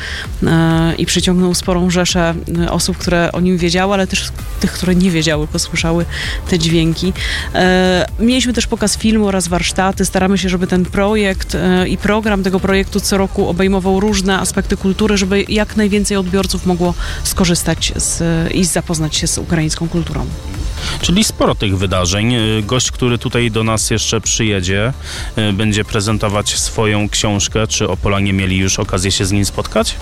e, i przyciągnął sporą rzeszę osób, które o nim wiedziały, ale też tych, które nie wiedziały, posłyszały te dźwięki. E, mieliśmy też pokaz filmu oraz warsztaty. Staramy się, żeby ten projekt e, i program tego projektu projektu co roku obejmował różne aspekty kultury, żeby jak najwięcej odbiorców mogło skorzystać z, i zapoznać się z ukraińską kulturą. Czyli sporo tych wydarzeń. Gość, który tutaj do nas jeszcze przyjedzie, będzie prezentować swoją książkę. Czy Opolanie mieli już okazję się z nim spotkać?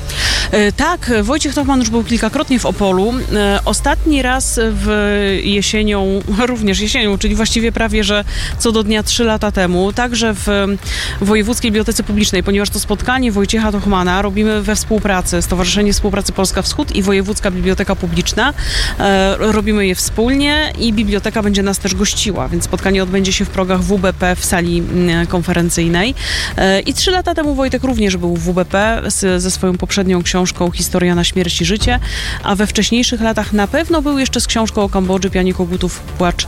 Tak, Wojciech Tochman już był kilkakrotnie w Opolu. Ostatni raz w jesienią, również jesienią, czyli właściwie prawie, że co do dnia trzy lata temu, także w Wojewódzkiej Bibliotece Publicznej, ponieważ to spotkanie Wojciecha Tochmana robimy we współpracy, Stowarzyszenie Współpracy Polska Wschód i Wojewódzka Biblioteka Publiczna. Robimy je wspólnie i biblioteka będzie nas też gościła, więc spotkanie odbędzie się w progach W B P w sali konferencyjnej. I trzy lata temu Wojtek również był w W B P z, ze swoją poprzednią książką Historia na śmierć i życie, a we wcześniejszych latach na pewno był jeszcze z książką o Kambodży, Pianie Kogutów, Płacz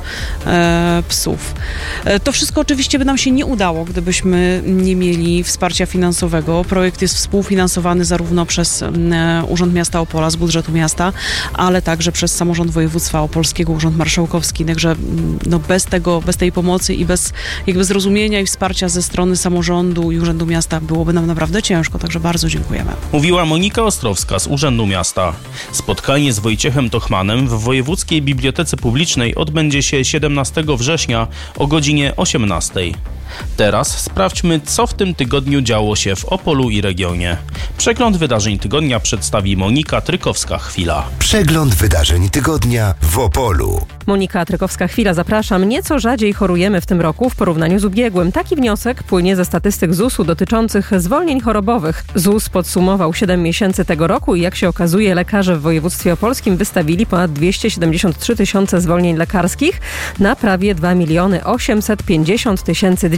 e, psów. E, to wszystko oczywiście by nam się nie udało, gdybyśmy nie mieli wsparcia finansowego. Projekt jest współfinansowany zarówno przez e, Urząd Miasta Opola z budżetu miasta, ale także przez Samorząd Województwa Opolskiego, Urząd Marszałkowski. Także no, bez tego, bez tej pomocy i bez jakby zrozumienia i wsparcia ze strony samorządu i Urzędu Miasta byłoby nam naprawdę ciężko, także bardzo dziękujemy. Mówiła Monika Ostrowska z Urzędu Miasta. Spotkanie z Wojciechem Tochmanem w Wojewódzkiej Bibliotece Publicznej odbędzie się siedemnastego września o godzinie osiemnastej. Teraz sprawdźmy, co w tym tygodniu działo się w Opolu i regionie. Przegląd wydarzeń tygodnia przedstawi Monika Trykowska-Chwila. Przegląd wydarzeń tygodnia w Opolu. Monika Trykowska-Chwila, zapraszam. Nieco rzadziej chorujemy w tym roku w porównaniu z ubiegłym. Taki wniosek płynie ze statystyk Z U S-u dotyczących zwolnień chorobowych. Z U S podsumował siedem miesięcy tego roku i jak się okazuje, lekarze w województwie opolskim wystawili ponad dwieście siedemdziesiąt trzy tysiące zwolnień lekarskich na prawie dwa miliony osiemset pięćdziesiąt tysięcy dni.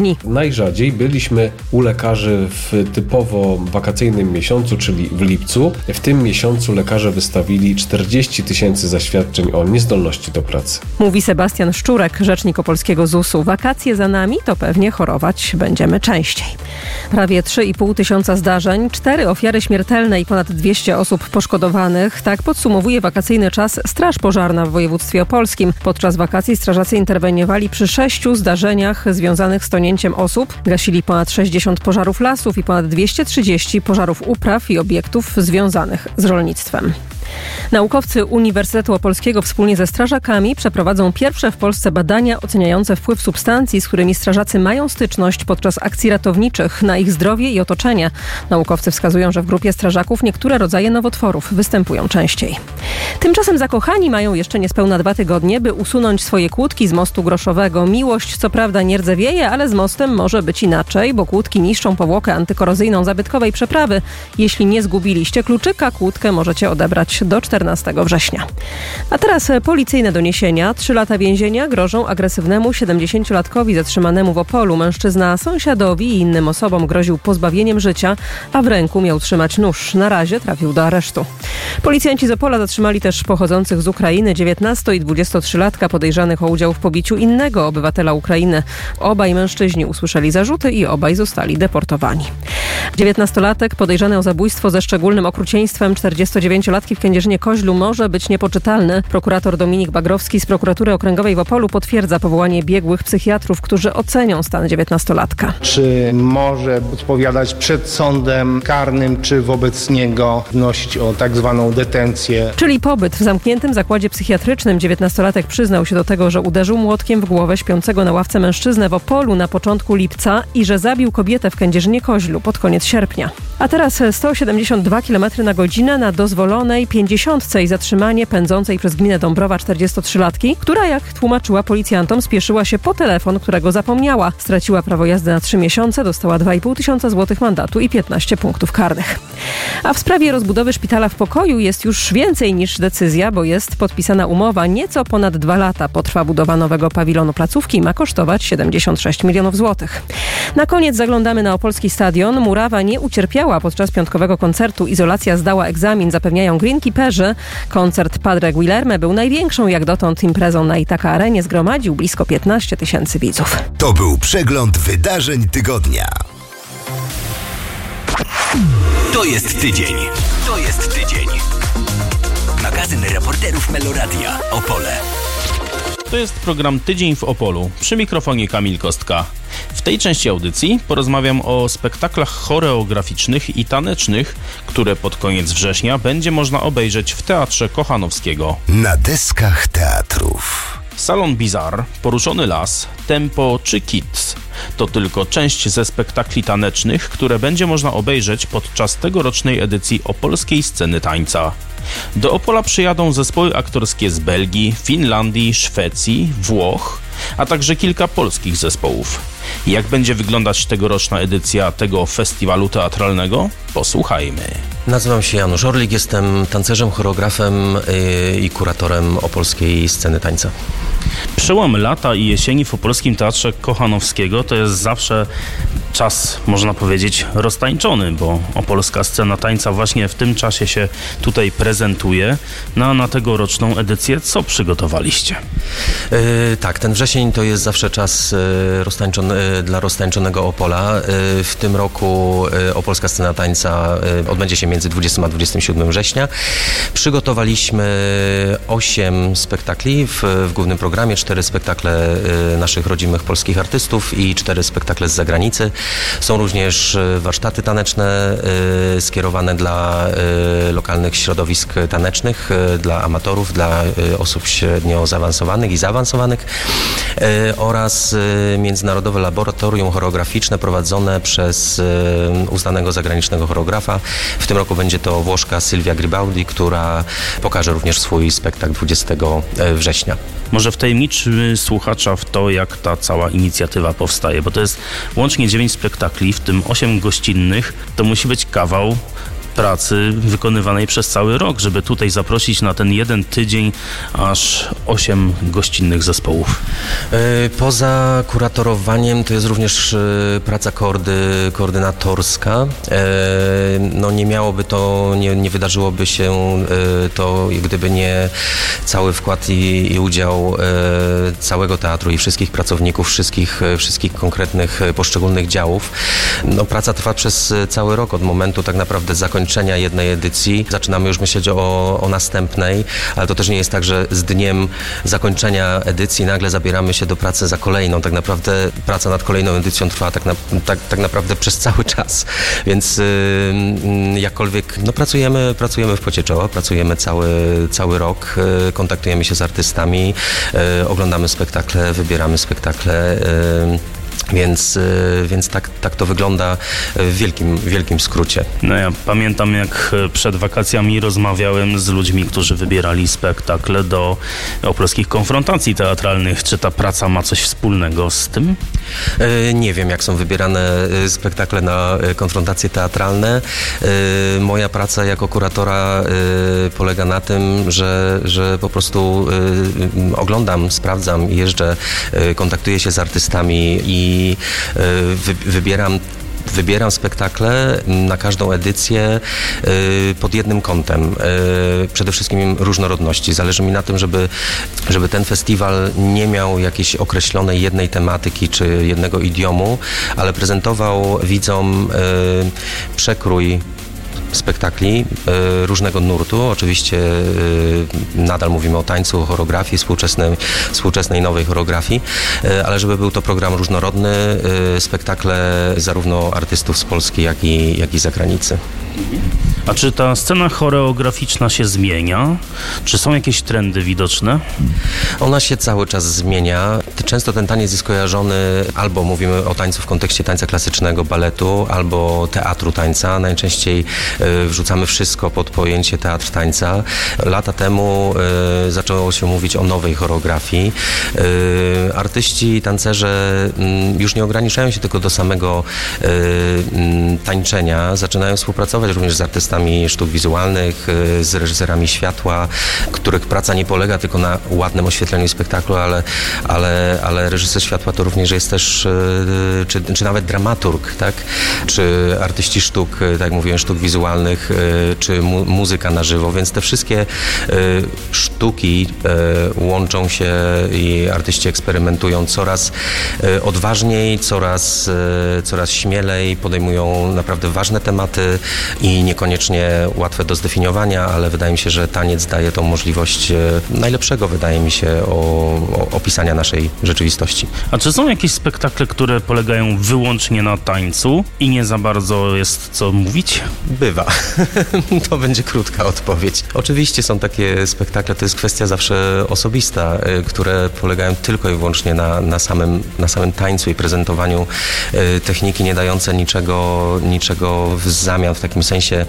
dni. Najrzadziej byliśmy u lekarzy w typowo wakacyjnym miesiącu, czyli w lipcu. W tym miesiącu lekarze wystawili czterdzieści tysięcy zaświadczeń o niezdolności do pracy. Mówi Sebastian Szczurek, rzecznik opolskiego zusu. Wakacje za nami, to pewnie chorować będziemy częściej. Prawie trzy i pół tysiąca zdarzeń, cztery ofiary śmiertelne i ponad dwieście osób poszkodowanych. Tak podsumowuje wakacyjny czas Straż Pożarna w województwie opolskim. Podczas wakacji strażacy interweniowali przy sześciu zdarzeniach związanych z tonięciem osób. Gasili ponad sześćdziesiąt pożarów lasów i ponad dwieście trzydzieści pożarów upraw i obiektów związanych z rolnictwem. Naukowcy Uniwersytetu Opolskiego wspólnie ze strażakami przeprowadzą pierwsze w Polsce badania oceniające wpływ substancji, z którymi strażacy mają styczność podczas akcji ratowniczych na ich zdrowie i otoczenie. Naukowcy wskazują, że w grupie strażaków niektóre rodzaje nowotworów występują częściej. Tymczasem zakochani mają jeszcze niespełna dwa tygodnie, by usunąć swoje kłódki z mostu groszowego. Miłość co prawda nie rdzewieje, ale z mostem może być inaczej, bo kłódki niszczą powłokę antykorozyjną zabytkowej przeprawy. Jeśli nie zgubiliście kluczyka, kłódkę możecie odebrać do czternastego września. A teraz policyjne doniesienia. Trzy lata więzienia grożą agresywnemu siedemdziesięciolatkowi zatrzymanemu w Opolu. Mężczyzna sąsiadowi i innym osobom groził pozbawieniem życia, a w ręku miał trzymać nóż. Na razie trafił do aresztu. Policjanci z Opola zatrzymali też pochodzących z Ukrainy dziewiętnasto- i dwudziestotrzylatka podejrzanych o udział w pobiciu innego obywatela Ukrainy. Obaj mężczyźni usłyszeli zarzuty i obaj zostali deportowani. dziewiętnastolatek podejrzany o zabójstwo ze szczególnym okrucieństwem czterdziestodziewięciolatki w Kędzierzynie-Koźlu może być niepoczytalny. Prokurator Dominik Bagrowski z Prokuratury Okręgowej w Opolu potwierdza powołanie biegłych psychiatrów, którzy ocenią stan dziewiętnastolatka. Czy może odpowiadać przed sądem karnym, czy wobec niego wnosić o tak zwaną detencję. Czyli pobyt w zamkniętym zakładzie psychiatrycznym. dziewiętnastolatek przyznał się do tego, że uderzył młotkiem w głowę śpiącego na ławce mężczyznę w Opolu na początku lipca i że zabił kobietę w Kędzierzynie-Koźlu pod koniec sierpnia. A teraz sto siedemdziesiąt dwa kilometry na godzinę na dozwolonej pięćdziesiątce i zatrzymanie pędzącej przez gminę Dąbrowa czterdziestotrzylatki, która, jak tłumaczyła policjantom, spieszyła się po telefon, którego zapomniała. Straciła prawo jazdy na trzy miesiące, dostała dwa i pół tysiąca złotych mandatu i piętnaście punktów karnych. A w sprawie rozbudowy szpitala w Pokoju jest już więcej niż decyzja, bo jest podpisana umowa. Nieco ponad dwa lata potrwa budowa nowego pawilonu placówki i ma kosztować siedemdziesiąt sześć milionów złotych. Na koniec zaglądamy na opolski stadion. Murawa nie ucierpiała podczas piątkowego koncertu. Izolacja zdała egzamin, zapewniają greenkeeperzy. Koncert Padre Guilherme był największą jak dotąd imprezą na Itaka Arenie. Zgromadził blisko piętnaście tysięcy widzów. To był przegląd wydarzeń tygodnia. To jest tydzień. To jest tydzień. Magazyn reporterów Meloradia Opole. To jest program Tydzień w Opolu. Przy mikrofonie Kamil Kostka. W tej części audycji porozmawiam o spektaklach choreograficznych i tanecznych, które pod koniec września będzie można obejrzeć w Teatrze Kochanowskiego. Na deskach teatrów. Salon Bizarre, Poruszony Las, Tempo czy Kids to tylko część ze spektakli tanecznych, które będzie można obejrzeć podczas tegorocznej edycji opolskiej sceny tańca. Do Opola przyjadą zespoły aktorskie z Belgii, Finlandii, Szwecji, Włoch, a także kilka polskich zespołów. Jak będzie wyglądać tegoroczna edycja tego festiwalu teatralnego? Posłuchajmy. Nazywam się Janusz Orlik, jestem tancerzem, choreografem i kuratorem opolskiej sceny tańca. Przełom lata i jesieni w Opolskim Teatrze Kochanowskiego to jest zawsze czas, można powiedzieć, roztańczony, bo opolska scena tańca właśnie w tym czasie się tutaj prezentuje. No a na tegoroczną edycję co przygotowaliście? Yy, tak, ten wrzesień to jest zawsze czas yy, roztańczony, yy, dla roztańczonego Opola. Yy, w tym roku yy, opolska scena tańca yy, odbędzie się między dwudziestego a dwudziestego siódmego września. Przygotowaliśmy osiem spektakli w, w głównym programie, cztery spektakle yy, naszych rodzimych polskich artystów i cztery spektakle z zagranicy. Są również warsztaty taneczne yy, skierowane dla yy, lokalnych środowisk tanecznych, yy, dla amatorów, dla yy, osób średnio zaawansowanych i zaawansowanych yy, oraz yy, międzynarodowe laboratorium choreograficzne prowadzone przez yy, uznanego zagranicznego choreografa. W tym roku będzie to Włoszka Silvia Gribaldi, która pokaże również swój spektakl dwudziestego września. Może wtajemniczy słuchacza w to, jak ta cała inicjatywa powstaje, bo to jest łącznie dziewięć spektakli, w tym osiem gościnnych. To musi być kawał pracy wykonywanej przez cały rok, żeby tutaj zaprosić na ten jeden tydzień aż osiem gościnnych zespołów. Poza kuratorowaniem to jest również praca koordy, koordynatorska. No nie miałoby to, nie, nie wydarzyłoby się to, gdyby nie cały wkład i, i udział całego teatru i wszystkich pracowników, wszystkich, wszystkich konkretnych poszczególnych działów. No, praca trwa przez cały rok, od momentu tak naprawdę zakończenia jednej edycji. Zaczynamy już myśleć o, o następnej, ale to też nie jest tak, że z dniem zakończenia edycji nagle zabieramy się do pracy za kolejną. Tak naprawdę praca nad kolejną edycją trwa tak, na, tak, tak naprawdę przez cały czas, więc yy, jakkolwiek no, pracujemy, pracujemy w pocie czoła, pracujemy cały, cały rok, yy, kontaktujemy się z artystami, yy, oglądamy spektakle, wybieramy spektakle. Yy, Więc, więc tak, tak to wygląda w wielkim, wielkim skrócie. No ja pamiętam, jak przed wakacjami rozmawiałem z ludźmi, którzy wybierali spektakle do opolskich konfrontacji teatralnych. Czy ta praca ma coś wspólnego z tym? Nie wiem, jak są wybierane spektakle na konfrontacje teatralne. Moja praca jako kuratora polega na tym, że, że po prostu oglądam, sprawdzam, jeżdżę, kontaktuję się z artystami i Wy, wybieram Wybieram spektakle na każdą edycję pod jednym kątem. Przede wszystkim różnorodności. Zależy mi na tym, żeby, żeby ten festiwal nie miał jakiejś określonej jednej tematyki czy jednego idiomu, ale prezentował widzom przekrój spektakli y, różnego nurtu. Oczywiście y, nadal mówimy o tańcu, choreografii, współczesnej, współczesnej nowej choreografii, y, ale żeby był to program różnorodny, y, spektakle zarówno artystów z Polski, jak i, jak i z zagranicy. A czy ta scena choreograficzna się zmienia? Czy są jakieś trendy widoczne? Ona się cały czas zmienia. Często ten taniec jest kojarzony, albo mówimy o tańcu w kontekście tańca klasycznego, baletu, albo teatru tańca. Najczęściej y, wrzucamy wszystko pod pojęcie teatr tańca. Lata temu y, zaczęło się mówić o nowej choreografii. Y, artyści, tancerze y, już nie ograniczają się tylko do samego y, y, tańczenia. Zaczynają współpracować również z artystami sztuk wizualnych, z reżyserami światła, których praca nie polega tylko na ładnym oświetleniu spektaklu, ale, ale, ale reżyser światła to również jest też, czy, czy nawet dramaturg, tak? Czy artyści sztuk, tak jak mówiłem, sztuk wizualnych, czy mu, muzyka na żywo, więc te wszystkie sztuki łączą się i artyści eksperymentują coraz odważniej, coraz, coraz śmielej, podejmują naprawdę ważne tematy i niekoniecznie łatwe do zdefiniowania, ale wydaje mi się, że taniec daje tą możliwość najlepszego, wydaje mi się, o, o opisania naszej rzeczywistości. A czy są jakieś spektakle, które polegają wyłącznie na tańcu i nie za bardzo jest co mówić? Bywa. To będzie krótka odpowiedź. Oczywiście są takie spektakle, to jest kwestia zawsze osobista, które polegają tylko i wyłącznie na, na, samym, na samym tańcu i prezentowaniu techniki, nie dające niczego, niczego w zamian, w takim sensie.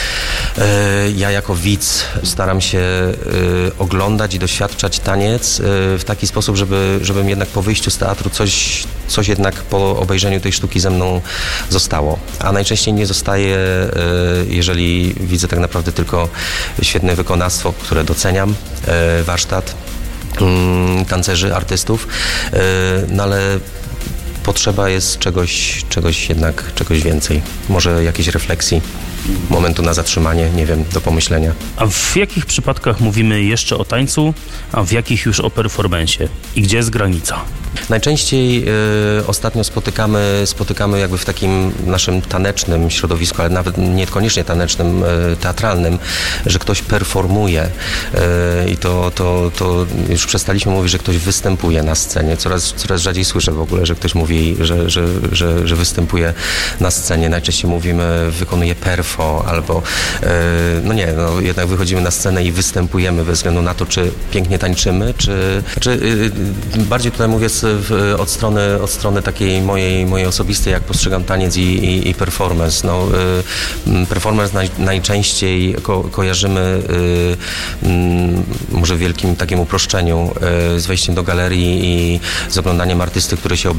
Ja jako widz staram się oglądać i doświadczać taniec w taki sposób, żeby, żebym jednak po wyjściu z teatru coś, coś jednak po obejrzeniu tej sztuki ze mną zostało. A najczęściej nie zostaje, jeżeli widzę tak naprawdę tylko świetne wykonawstwo, które doceniam, warsztat tancerzy, artystów, no ale potrzeba jest czegoś, czegoś jednak, czegoś więcej. Może jakiejś refleksji, momentu na zatrzymanie, nie wiem, do pomyślenia. A w jakich przypadkach mówimy jeszcze o tańcu, a w jakich już o performance'ie? I gdzie jest granica? Najczęściej y, ostatnio spotykamy, spotykamy jakby w takim naszym tanecznym środowisku, ale nawet niekoniecznie tanecznym, y, teatralnym, że ktoś performuje y, i to, to, to już przestaliśmy mówić, że ktoś występuje na scenie. Coraz, coraz rzadziej słyszę w ogóle, że ktoś mówi, że, że, że, że występuje na scenie. Najczęściej mówimy, wykonuje perfo albo y, no nie, no jednak wychodzimy na scenę i występujemy bez względu na to, czy pięknie tańczymy, czy, czy y, bardziej tutaj mówię z W, od, strony, od strony takiej mojej, mojej osobistej, jak postrzegam taniec i, i, i performance. No, y, performance naj, najczęściej ko, kojarzymy y, y, może w wielkim takim uproszczeniu y, z wejściem do galerii i z oglądaniem artysty, który się oblewa farbką.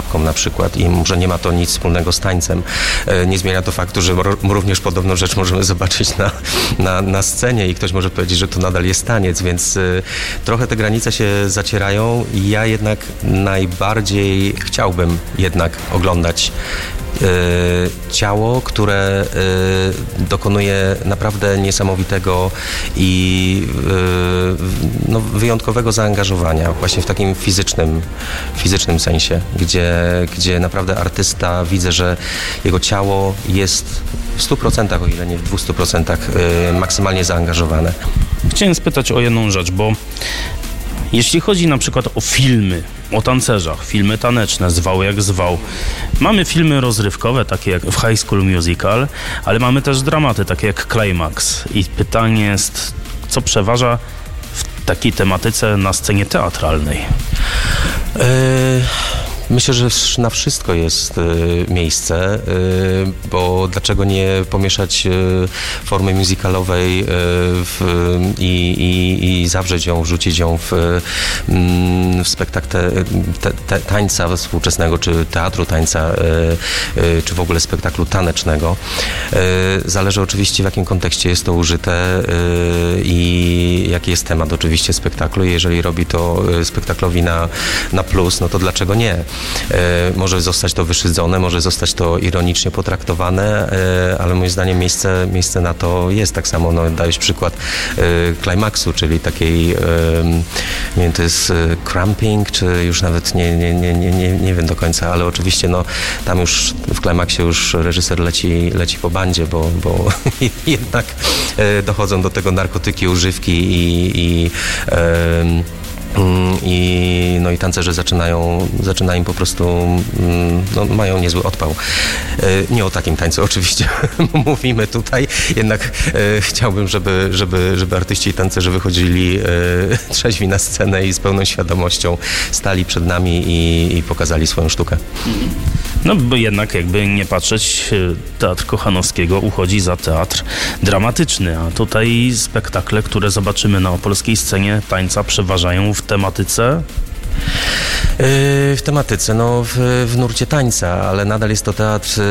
pułapką na przykład i może nie ma to nic wspólnego z tańcem. Nie zmienia to faktu, że również podobną rzecz możemy zobaczyć na, na, na scenie i ktoś może powiedzieć, że to nadal jest taniec, więc trochę te granice się zacierają i ja jednak najbardziej chciałbym jednak oglądać ciało, które dokonuje naprawdę niesamowitego i no, wyjątkowego zaangażowania właśnie w takim fizycznym, fizycznym sensie, gdzie, gdzie naprawdę artysta, widzę, że jego ciało jest w stu procentach, o ile nie w dwustu procentach maksymalnie zaangażowane. Chciałem spytać o jedną rzecz, bo jeśli chodzi na przykład o filmy, o tancerzach, filmy taneczne, zwał jak zwał. Mamy filmy rozrywkowe, takie jak w High School Musical, ale mamy też dramaty, takie jak Climax. I pytanie jest, co przeważa w takiej tematyce na scenie teatralnej? Yy... Myślę, że na wszystko jest y, miejsce, y, bo dlaczego nie pomieszać y, formy musicalowej y, w, i, i, i zawrzeć ją, wrzucić ją w, y, w spektakl te, te, te, tańca współczesnego, czy teatru tańca, y, y, czy w ogóle spektaklu tanecznego. Y, zależy oczywiście, w jakim kontekście jest to użyte y, i jaki jest temat oczywiście spektaklu. Jeżeli robi to spektaklowi na, na plus, no to dlaczego nie? Może zostać to wyszydzone, może zostać to ironicznie potraktowane, ale moim zdaniem miejsce, miejsce na to jest. Tak samo no, dałeś przykład Climaxu, czyli takiej, nie wiem, to jest cramping, czy już nawet nie, nie, nie, nie, nie, nie wiem do końca, ale oczywiście no, tam już w Climaxie już reżyser leci, leci po bandzie, bo, bo jednak dochodzą do tego narkotyki, używki i, i I, no i tancerze zaczynają, zaczyna im po prostu, no, mają niezły odpał. Nie o takim tańcu oczywiście mówimy tutaj, jednak e, chciałbym, żeby, żeby, żeby artyści i tancerze wychodzili e, trzeźwi na scenę i z pełną świadomością stali przed nami i, i pokazali swoją sztukę. No bo jednak jakby nie patrzeć, Teatr Kochanowskiego uchodzi za teatr dramatyczny, a tutaj spektakle, które zobaczymy na opolskiej scenie tańca, przeważają w tematyce? W tematyce, no w, w nurcie tańca, ale nadal jest to teatr y,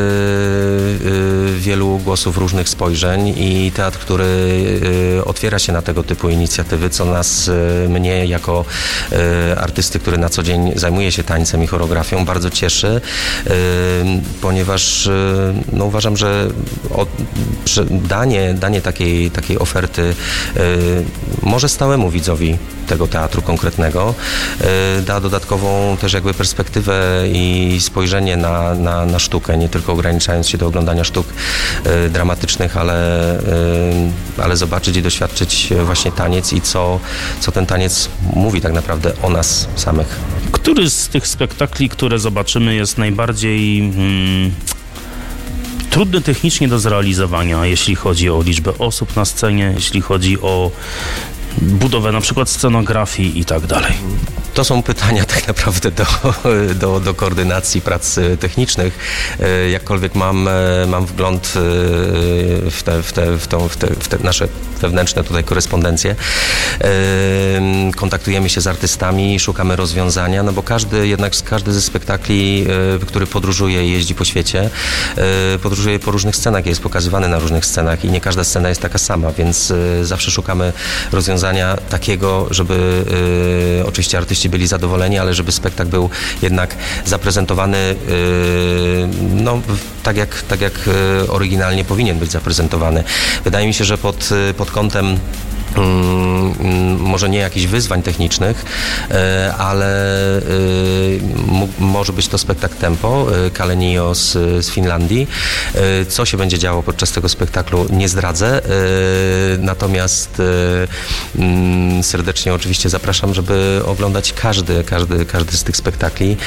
y, wielu głosów, różnych spojrzeń i teatr, który y, otwiera się na tego typu inicjatywy, co nas, y, mnie jako y, artysty, który na co dzień zajmuje się tańcem i choreografią, bardzo cieszy, y, ponieważ y, no, uważam, że, o, że danie, danie takiej, takiej oferty y, może stałemu widzowi tego teatru konkretnego y, da dodatkową też jakby perspektywę i spojrzenie na, na, na sztukę, nie tylko ograniczając się do oglądania sztuk y, dramatycznych, ale, y, ale zobaczyć i doświadczyć właśnie taniec i co, co ten taniec mówi tak naprawdę o nas samych. Który z tych spektakli, które zobaczymy, jest najbardziej hmm, trudny technicznie do zrealizowania, jeśli chodzi o liczbę osób na scenie, jeśli chodzi o budowę na przykład scenografii i tak dalej? To są pytania tak naprawdę do, do, do koordynacji prac technicznych. Jakkolwiek mam, mam wgląd w te, w, te, w, tą, w, te, w te nasze wewnętrzne tutaj korespondencje. Kontaktujemy się z artystami, szukamy rozwiązania, no bo każdy, jednak każdy ze spektakli, który podróżuje i jeździ po świecie, podróżuje po różnych scenach, jest pokazywany na różnych scenach i nie każda scena jest taka sama, więc zawsze szukamy rozwiązania takiego, żeby oczywiście artyści byli zadowoleni, ale żeby spektakl był jednak zaprezentowany yy, no, tak, jak, tak jak oryginalnie powinien być zaprezentowany. Wydaje mi się, że pod, pod kątem może nie jakichś wyzwań technicznych, ale może być to spektakl tempo, Kalenio z, z Finlandii. Co się będzie działo podczas tego spektaklu, nie zdradzę, natomiast serdecznie oczywiście zapraszam, żeby oglądać każdy, każdy, każdy z tych spektakli,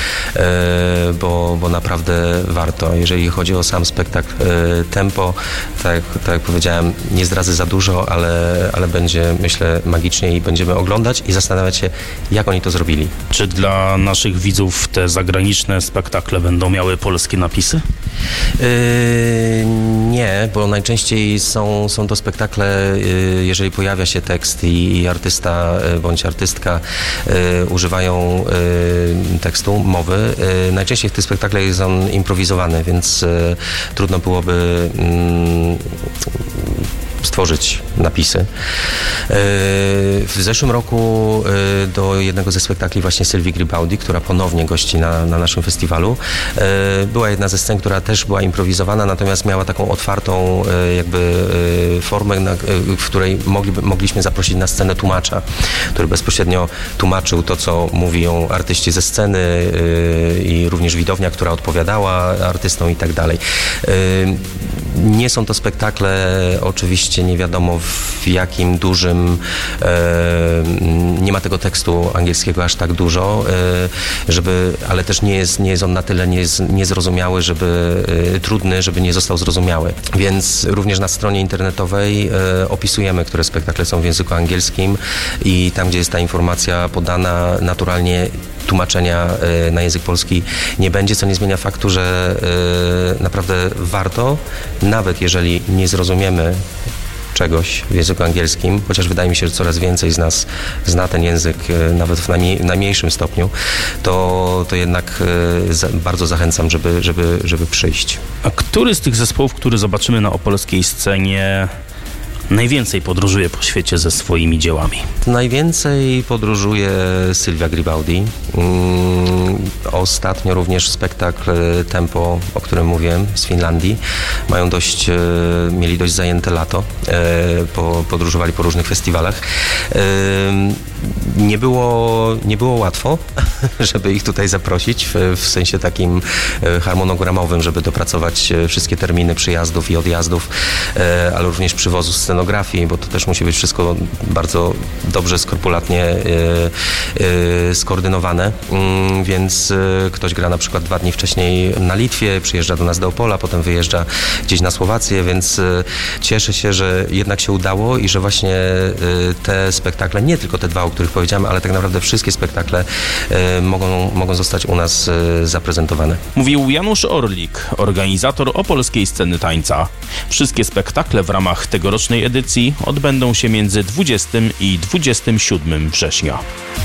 bo, bo naprawdę warto. Jeżeli chodzi o sam spektakl tempo, tak, tak jak powiedziałem, nie zdradzę za dużo, ale, ale będzie, myślę, magicznie i będziemy oglądać i zastanawiać się, jak oni to zrobili. Czy dla naszych widzów te zagraniczne spektakle będą miały polskie napisy? Yy, nie, bo najczęściej są, są to spektakle, yy, jeżeli pojawia się tekst i, i artysta yy, bądź artystka yy, używają yy, tekstu, mowy. Yy, najczęściej w tych spektaklach jest on improwizowany, więc yy, trudno byłoby yy, stworzyć napisy. W zeszłym roku do jednego ze spektakli właśnie Sylwii Gribaudi, która ponownie gości na, na naszym festiwalu, była jedna ze scen, która też była improwizowana, natomiast miała taką otwartą jakby formę, w której mogli, mogliśmy zaprosić na scenę tłumacza, który bezpośrednio tłumaczył to, co mówią artyści ze sceny i również widownia, która odpowiadała artystom i tak dalej. Nie są to spektakle oczywiście nie wiadomo w jakim dużym, e, nie ma tego tekstu angielskiego aż tak dużo, e, żeby, ale też nie jest, nie jest on na tyle nie jest, niezrozumiały, żeby e, trudny, żeby nie został zrozumiały. Więc również na stronie internetowej e, opisujemy, które spektakle są w języku angielskim i tam, gdzie jest ta informacja podana, naturalnie tłumaczenia y, na język polski nie będzie, co nie zmienia faktu, że y, naprawdę warto, nawet jeżeli nie zrozumiemy czegoś w języku angielskim, chociaż wydaje mi się, że coraz więcej z nas zna ten język, y, nawet w najmniej, najmniejszym stopniu, to, to jednak y, za, bardzo zachęcam, żeby, żeby, żeby przyjść. A który z tych zespołów, który zobaczymy na opolskiej scenie, najwięcej podróżuje po świecie ze swoimi dziełami? Najwięcej podróżuje Sylwia Gribaudi. Mm, ostatnio również spektakl Tempo, o którym mówiłem, z Finlandii. Mają dość, e, mieli dość zajęte lato. E, po, podróżowali po różnych festiwalach. E, nie było, nie było łatwo, żeby ich tutaj zaprosić, w, w sensie takim harmonogramowym, żeby dopracować wszystkie terminy przyjazdów i odjazdów, e, ale również przywozu scenografii, bo to też musi być wszystko bardzo dobrze, skrupulatnie e, e, skoordynowane, mm, więc e, ktoś gra na przykład dwa dni wcześniej na Litwie, przyjeżdża do nas do Opola, potem wyjeżdża gdzieś na Słowację, więc e, cieszę się, że jednak się udało i że właśnie e, te spektakle, nie tylko te dwa, o których powiedziałem, ale tak naprawdę wszystkie spektakle e, mogą, mogą zostać u nas e, zaprezentowane. Mówił Janusz Orlik, organizator opolskiej sceny tańca. Wszystkie spektakle w ramach tegorocznej edycji odbędą się między dwudziestego i dwudziestego siódmego września.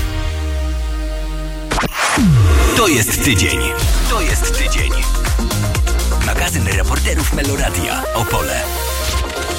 To jest tydzień. To jest tydzień. Magazyn reporterów Meloradia Opole.